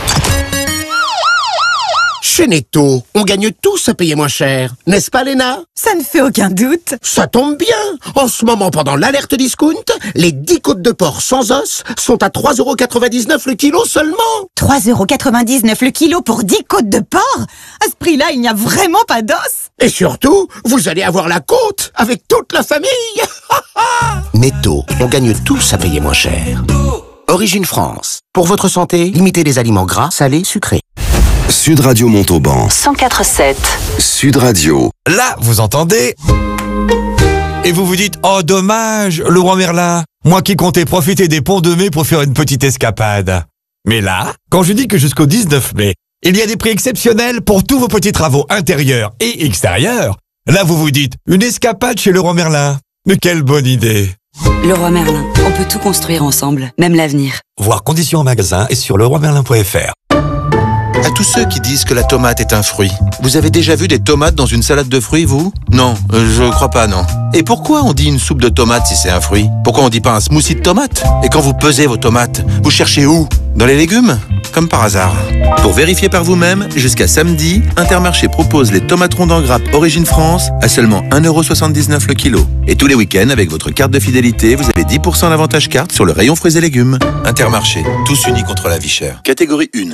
Chez Netto, on gagne tous à payer moins cher. N'est-ce pas, Léna? Ça ne fait aucun doute. Ça tombe bien. En ce moment, pendant l'alerte discount, les 10 côtes de porc sans os sont à 3,99€ le kilo seulement. 3,99€ le kilo pour 10 côtes de porc? À ce prix-là, il n'y a vraiment pas d'os. Et surtout, vous allez avoir la côte avec toute la famille. Netto, on gagne tous à payer moins cher. Origine France. Pour votre santé, limitez les aliments gras, salés, sucrés. Sud Radio Montauban. 104.7. Sud Radio. Là, vous entendez? Et vous vous dites, oh dommage, le roi Merlin, moi qui comptais profiter des ponts de mai pour faire une petite escapade. Mais là, quand je dis que jusqu'au 19 mai, il y a des prix exceptionnels pour tous vos petits travaux intérieurs et extérieurs, là vous vous dites, une escapade chez le roi Merlin. Mais quelle bonne idée! Leroy Merlin, on peut tout construire ensemble, même l'avenir. Voir conditions en magasin et sur leroymerlin.fr. À tous ceux qui disent que la tomate est un fruit, vous avez déjà vu des tomates dans une salade de fruits, vous? Non, je crois pas, non. Et pourquoi on dit une soupe de tomates si c'est un fruit? Pourquoi on dit pas un smoothie de tomates? Et quand vous pesez vos tomates, vous cherchez où? Dans les légumes? Comme par hasard. Pour vérifier par vous-même, jusqu'à samedi, Intermarché propose les tomates rondes en grappe Origine France à seulement 1,79€ le kilo. Et tous les week-ends, avec votre carte de fidélité, vous avez 10% d'avantage carte sur le rayon fruits et légumes. Intermarché, tous unis contre la vie chère. Catégorie 1.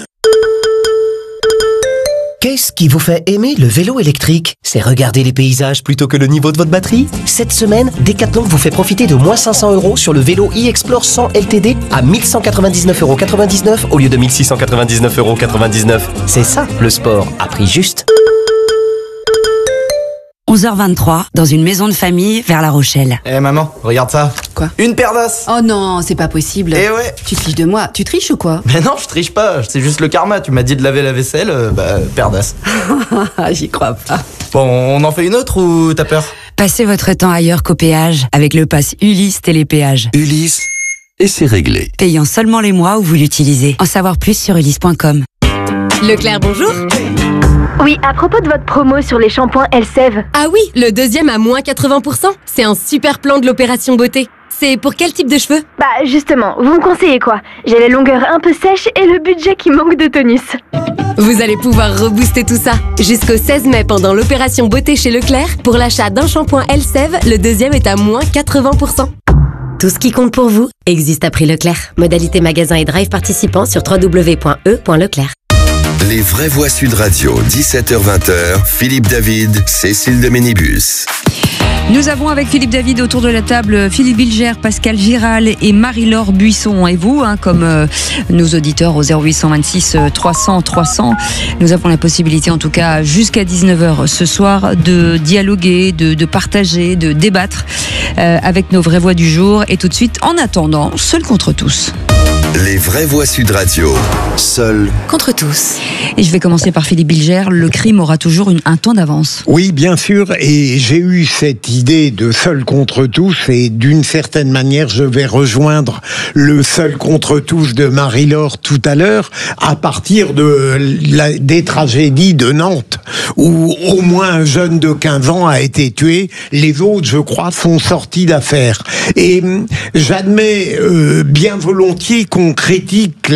Qu'est-ce qui vous fait aimer le vélo électrique? C'est regarder les paysages plutôt que le niveau de votre batterie? Cette semaine, Decathlon vous fait profiter de moins 500€ sur le vélo e-Explore 100 LTD à 1199,99€ au lieu de 1699,99€. C'est ça, le sport à prix juste. 11h23, dans une maison de famille vers La Rochelle. Eh maman, regarde ça. Quoi? Une paire d'os. Oh non, c'est pas possible. Eh ouais. Tu triches de moi. Tu triches ou quoi? Mais non, je triche pas. C'est juste le karma. Tu m'as dit de laver la vaisselle, paire d'os. J'y crois pas. Bon, on en fait une autre ou t'as peur? Passez votre temps ailleurs qu'au péage avec le pass Ulysse Télépéage. Ulysse, et c'est réglé. Payant seulement les mois où vous l'utilisez. En savoir plus sur ulysse.com. Leclerc, bonjour. Oui, à propos de votre promo sur les shampoings Elseve. Ah oui, le deuxième à moins 80%. C'est un super plan de l'opération beauté. C'est pour quel type de cheveux? Bah justement, vous me conseillez quoi? J'ai les longueurs un peu sèches et le budget qui manque de tonus. Vous allez pouvoir rebooster tout ça. Jusqu'au 16 mai pendant l'opération beauté chez Leclerc, pour l'achat d'un shampoing Elseve, le deuxième est à moins 80%. Tout ce qui compte pour vous existe à prix Leclerc. Modalité magasin et drive participant sur www.e.leclerc. Les vraies voix Sud Radio, 17h-20h, Philippe David, Cécile de Ménibus. Nous avons avec Philippe David autour de la table Philippe Bilger, Pascal Giral et Marie-Laure Buisson. Et vous, comme nos auditeurs au 0826 300 300, nous avons la possibilité en tout cas jusqu'à 19h ce soir de dialoguer, de partager, de débattre avec nos vraies voix du jour. Et tout de suite, en attendant, seul contre tous. Les vraies voix Sud Radio, seul contre tous. Et je vais commencer par Philippe Bilger. Le crime aura toujours un temps d'avance. Oui, bien sûr. Et j'ai eu cette idée de seul contre tous. Et d'une certaine manière, je vais rejoindre le seul contre tous de Marie-Laure tout à l'heure, à partir des tragédies de Nantes, où au moins un jeune de 15 ans a été tué. Les autres, je crois, sont sortis d'affaire. Et j'admets bien volontiers qu'on critique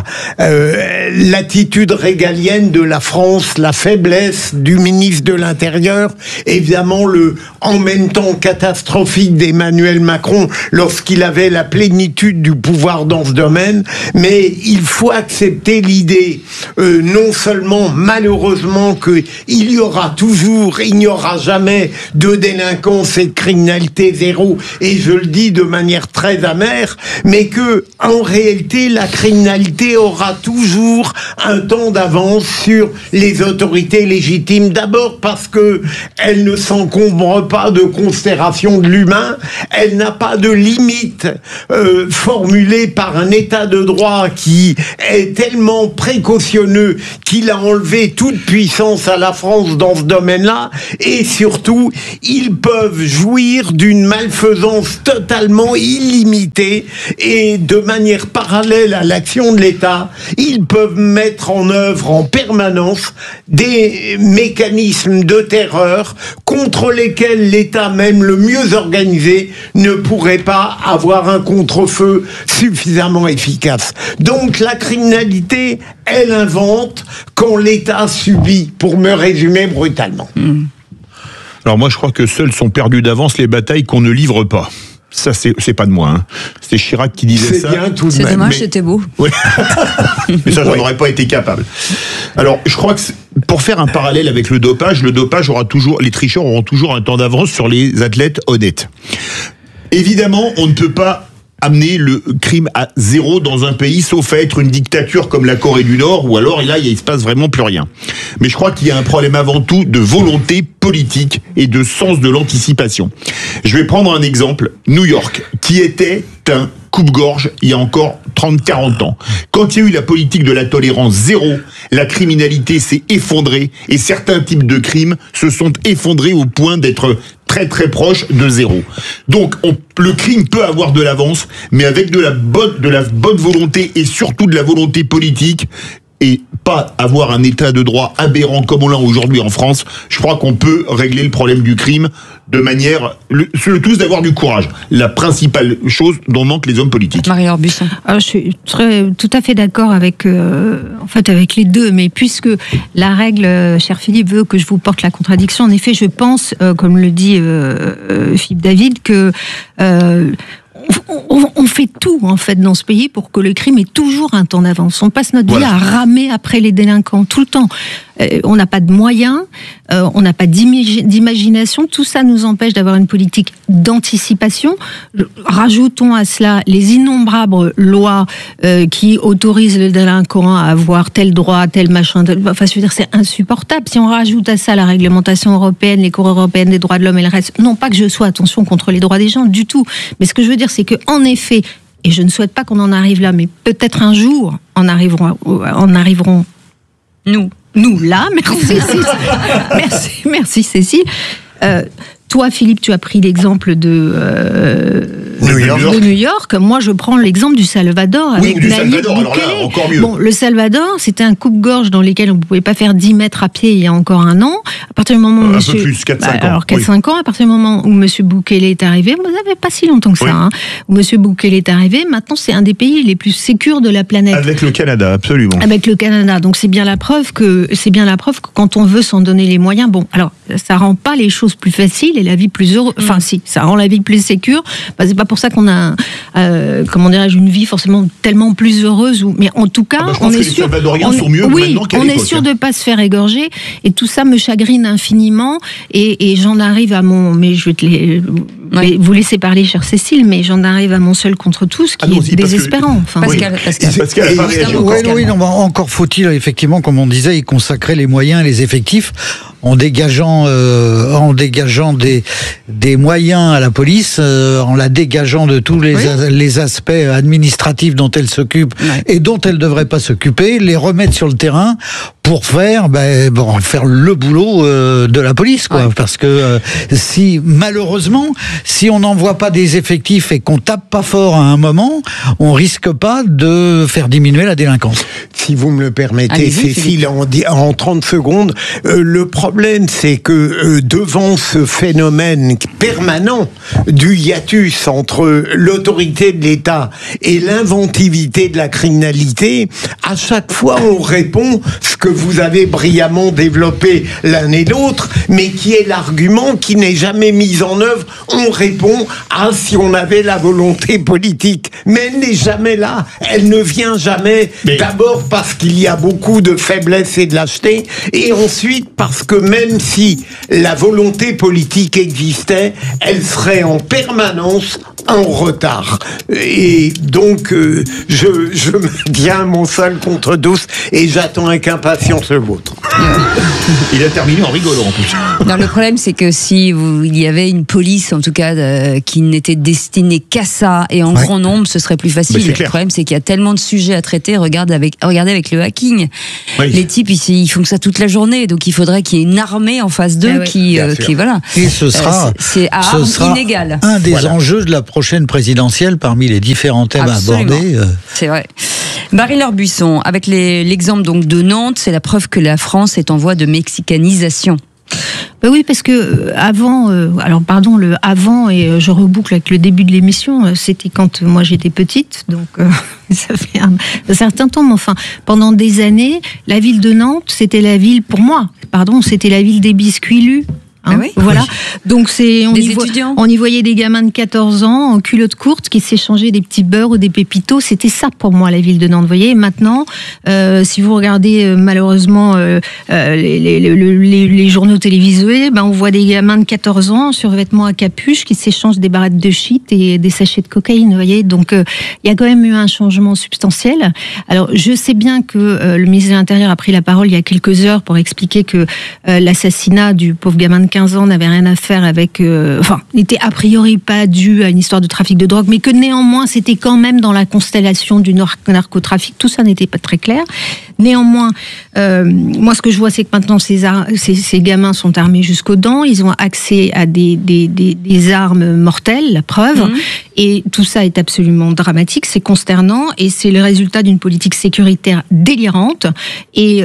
l'attitude régalienne de la France, la faiblesse du ministre de l'Intérieur, évidemment le en même temps catastrophique d'Emmanuel Macron lorsqu'il avait la plénitude du pouvoir dans ce domaine, mais il faut accepter l'idée, non seulement malheureusement qu'il y aura toujours, il n'y aura jamais de délinquance et de criminalité zéro, et je le dis de manière très amère, mais que en réalité la criminalité aura toujours un temps d'avance sur les autorités légitimes. D'abord parce que elle ne s'encombre pas de considération de l'humain, elle n'a pas de limite formulée par un état de droit qui est tellement précautionneux qu'il a enlevé toute puissance à la France dans ce domaine-là, et surtout ils peuvent jouir d'une malfaisance totalement illimitée, et de manière parallèle à l'action de l'État, ils peuvent mettre en œuvre en permanence des mécanismes de terreur contre lesquels l'État, même le mieux organisé, ne pourrait pas avoir un contre-feu suffisamment efficace. Donc la criminalité, elle invente quand l'État subit, pour me résumer brutalement. Alors moi je crois que seuls sont perdus d'avance les batailles qu'on ne livre pas. Ça, c'est pas de moi. Hein. C'est Chirac qui disait ça. C'est bien tout de même. C'est dommage, c'était beau. Ouais. Mais ça, j'en aurais pas été capable. Alors, je crois que pour faire un parallèle avec le dopage aura toujours, les tricheurs auront toujours un temps d'avance sur les athlètes honnêtes. Évidemment, on ne peut pas amener le crime à zéro dans un pays, sauf à être une dictature comme la Corée du Nord, ou alors là, il se passe vraiment plus rien. Mais je crois qu'il y a un problème avant tout de volonté politique et de sens de l'anticipation. Je vais prendre un exemple, New York, qui était un coupe-gorge il y a encore 30-40 ans. Quand il y a eu la politique de la tolérance zéro, la criminalité s'est effondrée et certains types de crimes se sont effondrés au point d'être très très proche de zéro. Donc le crime peut avoir de l'avance, mais avec de la bonne volonté et surtout de la volonté politique, et pas avoir un état de droit aberrant comme on l'a aujourd'hui en France, je crois qu'on peut régler le problème du crime de manière... Le tout, d'avoir du courage. La principale chose dont manquent les hommes politiques. Marie-Laure Buisson. Alors, je suis tout à fait d'accord avec, avec les deux, mais puisque la règle, cher Philippe, veut que je vous porte la contradiction, en effet, je pense, comme le dit Philippe David, que... on fait tout en fait dans ce pays pour que le crime ait toujours un temps d'avance. On passe notre vie à ramer après les délinquants tout le temps. On n'a pas de moyens, on n'a pas d'imagination. Tout ça nous empêche d'avoir une politique d'anticipation. Rajoutons à cela les innombrables lois qui autorisent le délinquant à avoir tel droit, tel machin. Enfin, je veux dire, c'est insupportable. Si on rajoute à ça la réglementation européenne, les cours européennes des droits de l'homme et le reste, non pas que je sois, attention, contre les droits des gens du tout, mais ce que je veux dire, c'est que en effet, et je ne souhaite pas qu'on en arrive là, mais peut-être un jour, en arriverons nous là, merci Cécile. Toi, Philippe, tu as pris l'exemple de New York. Moi, je prends l'exemple du Salvador avec Nayib Bukele. Alors là, encore mieux. Bon, le Salvador, c'était un coupe-gorge dans lequel on ne pouvait pas faire 10 mètres à pied il y a encore un an. À partir du moment où peu plus, 4-5 ans. Alors, 4-5 ans, à partir du moment où M. Bukele est arrivé, vous n'avez pas si longtemps que ça, hein, où M. Bukele est arrivé, maintenant, c'est un des pays les plus sécures de la planète. Avec le Canada, absolument. Avec le Canada. Donc, c'est bien la preuve que quand on veut s'en donner les moyens, bon, alors, ça rend pas les choses plus faciles et la vie plus heureuse. Enfin, si, ça rend la vie plus sécure. Bah, c'est pas pour ça qu'on a, une vie forcément tellement plus heureuse. Mais en tout cas, on est sûr. Les Salvadoriens sont mieux maintenant qu'à l'époque. On est sûr de pas se faire égorger. Et tout ça me chagrine infiniment. Et j'en arrive à mon. Mais je vais vous laisser parler, chère Cécile. Mais j'en arrive à mon seul contre tous, qui est désespérant. Pascal. Encore faut-il effectivement, comme on disait, y consacrer les moyens et les effectifs en dégageant des moyens à la police, en la dégageant de tous les aspects administratifs dont elle s'occupe et dont elle ne devrait pas s'occuper, les remettre sur le terrain pour faire le boulot de la police, quoi. Parce que si malheureusement, si on n'envoie pas des effectifs et qu'on tape pas fort à un moment, on risque pas de faire diminuer la délinquance. Si vous me le permettez, Cécile, en 30 secondes, le problème, c'est que devant ce phénomène permanent du hiatus entre l'autorité de l'État et l'inventivité de la criminalité, à chaque fois, on répond ce que vous avez brillamment développé l'un et l'autre, mais qui est l'argument qui n'est jamais mis en œuvre. On répond si on avait la volonté politique. Mais elle n'est jamais là. Elle ne vient jamais. D'abord parce qu'il y a beaucoup de faiblesse et de lâcheté, et ensuite parce que même si la volonté politique existait, elle serait en permanence en retard. Et donc, je me tiens mon seul contre tous, et j'attends avec impatience le vôtre. Il a terminé en rigolant en plus. Non, le problème, c'est que il y avait une police, en tout cas, qui n'était destinée qu'à ça, et en grand nombre, ce serait plus facile. Le problème, c'est qu'il y a tellement de sujets à traiter. Regardez avec le hacking. Oui. Les types, ils font que ça toute la journée, donc il faudrait qu'il y ait une armée en face d'eux qui voilà. Et ce sera, c'est à armes inégales. Un des enjeux de la prochaine présidentielle parmi les différents thèmes abordés. C'est vrai. Marie-Laure Buisson, avec l'exemple donc de Nantes, c'est la preuve que la France est en voie de mexicanisation. Oui, parce que avant, le avant, et je reboucle avec le début de l'émission, c'était quand moi j'étais petite, donc ça fait un certain temps, mais enfin, pendant des années, la ville de Nantes, c'était la ville des biscuits lus. Voilà. Donc on y voyait des gamins de 14 ans en culotte courte qui s'échangeaient des petits beurres ou des pépitos. C'était ça pour moi la ville de Nantes. Vous voyez, maintenant, si vous regardez malheureusement les journaux télévisés, on voit des gamins de 14 ans sur vêtements à capuche qui s'échangent des barrettes de shit et des sachets de cocaïne. Vous voyez, donc il y a quand même eu un changement substantiel. Alors je sais bien que le ministre de l'Intérieur a pris la parole il y a quelques heures pour expliquer que l'assassinat du pauvre gamin de 15 ans n'avait rien à faire avec... n'était a priori pas dû à une histoire de trafic de drogue, mais que néanmoins, c'était quand même dans la constellation du narcotrafic. Tout ça n'était pas très clair. Néanmoins, moi, ce que je vois, c'est que maintenant, ces gamins sont armés jusqu'aux dents. Ils ont accès à des armes mortelles, la preuve. Et tout ça est absolument dramatique, c'est consternant, et c'est le résultat d'une politique sécuritaire délirante et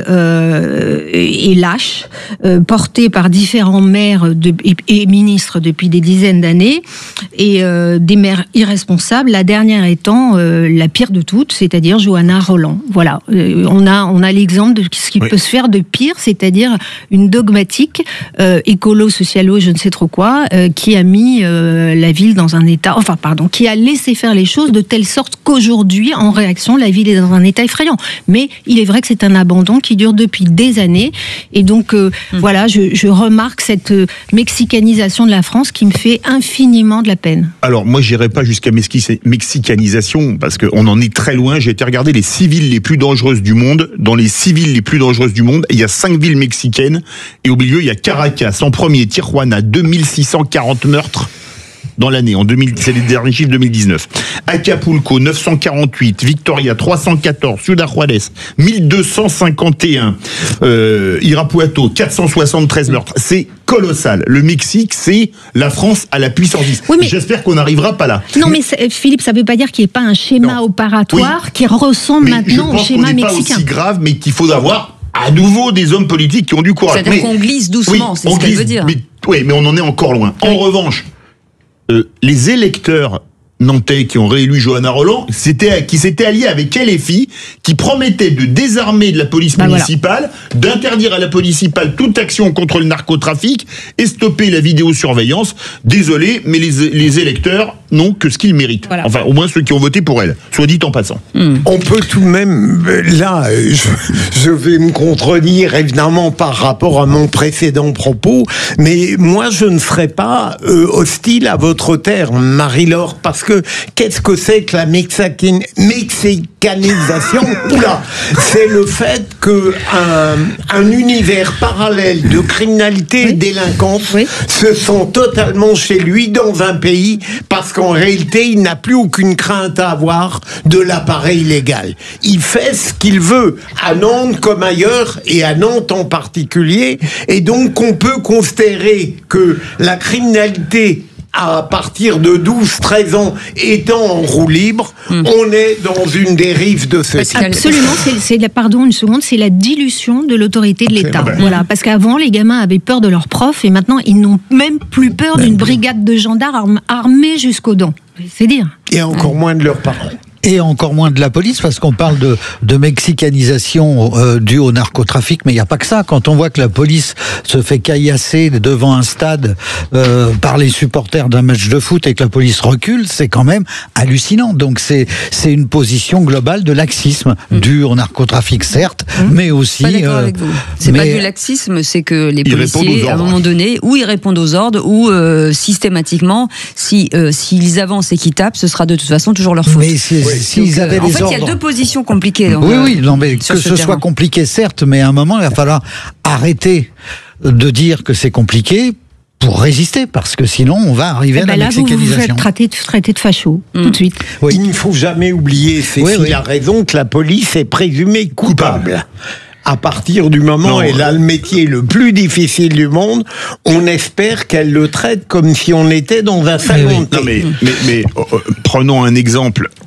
lâche, portée par différents maires et ministres depuis des dizaines d'années, et des maires irresponsables, la dernière étant la pire de toutes, c'est-à-dire Johanna Rolland. Voilà, on a l'exemple de ce qui peut se faire de pire, c'est-à-dire une dogmatique écolo, socialo, je ne sais trop quoi, qui a mis la ville dans un état... qui a laissé faire les choses de telle sorte qu'aujourd'hui, en réaction, la ville est dans un état effrayant. Mais il est vrai que c'est un abandon qui dure depuis des années. Et donc, voilà, je remarque cette mexicanisation de la France qui me fait infiniment de la peine. Alors, moi, j'irai pas jusqu'à mexicanisation, parce qu'on en est très loin. J'ai été regarder les 6 villes les plus dangereuses du monde. Dans les 6 villes les plus dangereuses du monde, il y a 5 villes mexicaines. Et au milieu, il y a Caracas. En premier, Tijuana, 2640 meurtres. Dans l'année, c'est les derniers chiffres 2019. Acapulco, 948. Victoria, 314. Ciudad Juárez, 1251. Irapuato, 473 meurtres. C'est colossal. Le Mexique, c'est la France à la puissance 10. Oui, mais... J'espère qu'on n'arrivera pas là. Non, mais Philippe, ça ne veut pas dire qu'il n'y ait pas un schéma opératoire qui ressemble maintenant au schéma mexicain. Je pense qu'on n'est pas aussi grave, mais qu'il faut avoir à nouveau des hommes politiques qui ont du courage. C'est-à-dire qu'on glisse doucement, c'est ce qu'elle veut dire. Mais on en est encore loin. En revanche, les électeurs nantais qui ont réélu Johanna Rolland, qui s'étaient alliés avec LFI, qui promettaient de désarmer de la police municipale, d'interdire à la police municipale toute action contre le narcotrafic et stopper la vidéosurveillance. Désolé, mais les électeurs n'ont que ce qu'ils méritent. Voilà. Enfin, au moins ceux qui ont voté pour elle, soit dit en passant. On peut tout de même, là, je vais me contredire évidemment par rapport à mon précédent propos, mais moi je ne serais pas hostile à votre terme, Marie-Laure, parce que que qu'est-ce que c'est que la mexicanisation? Oula, c'est le fait que un univers parallèle de criminalité et délinquance se sent totalement chez lui dans un pays, parce qu'en réalité, il n'a plus aucune crainte à avoir de l'appareil légal. Il fait ce qu'il veut, à Nantes comme ailleurs, et à Nantes en particulier, et donc on peut considérer que la criminalité à partir de 12-13 ans étant en roue libre, on est dans une dérive de ce type. Absolument, pardon une seconde, c'est la dilution de l'autorité de l'État. Voilà, parce qu'avant, les gamins avaient peur de leurs profs et maintenant, ils n'ont même plus peur d'une brigade de gendarmes armés jusqu'aux dents. C'est dire. Et encore moins de leurs parents. Et encore moins de la police, parce qu'on parle de mexicanisation due au narcotrafic, mais il n'y a pas que ça. Quand on voit que la police se fait caillasser devant un stade par les supporters d'un match de foot et que la police recule, c'est quand même hallucinant. Donc c'est une position globale de laxisme due au narcotrafic, certes, mais aussi... Pas d'accord avec vous. C'est pas du laxisme, c'est que les policiers, à un moment donné, ou ils répondent aux ordres, ou systématiquement, s'ils avancent et qu'ils tapent, ce sera de toute façon toujours leur faute. Mais s'ils avaient en les fait, ordres... il y a deux positions compliquées. Non, mais que ce soit compliqué, certes, mais à un moment, il va falloir arrêter de dire que c'est compliqué pour résister, parce que sinon, on va arriver à la mexicanisation. Vous faites traiter de facho, tout de suite. Oui. Il ne faut jamais oublier, Cécile a raison, que la police est présumée coupable. À partir du moment, et là le métier le plus difficile du monde, on espère qu'elle le traite comme si on était dans un salon de thé. Non mais prenons un exemple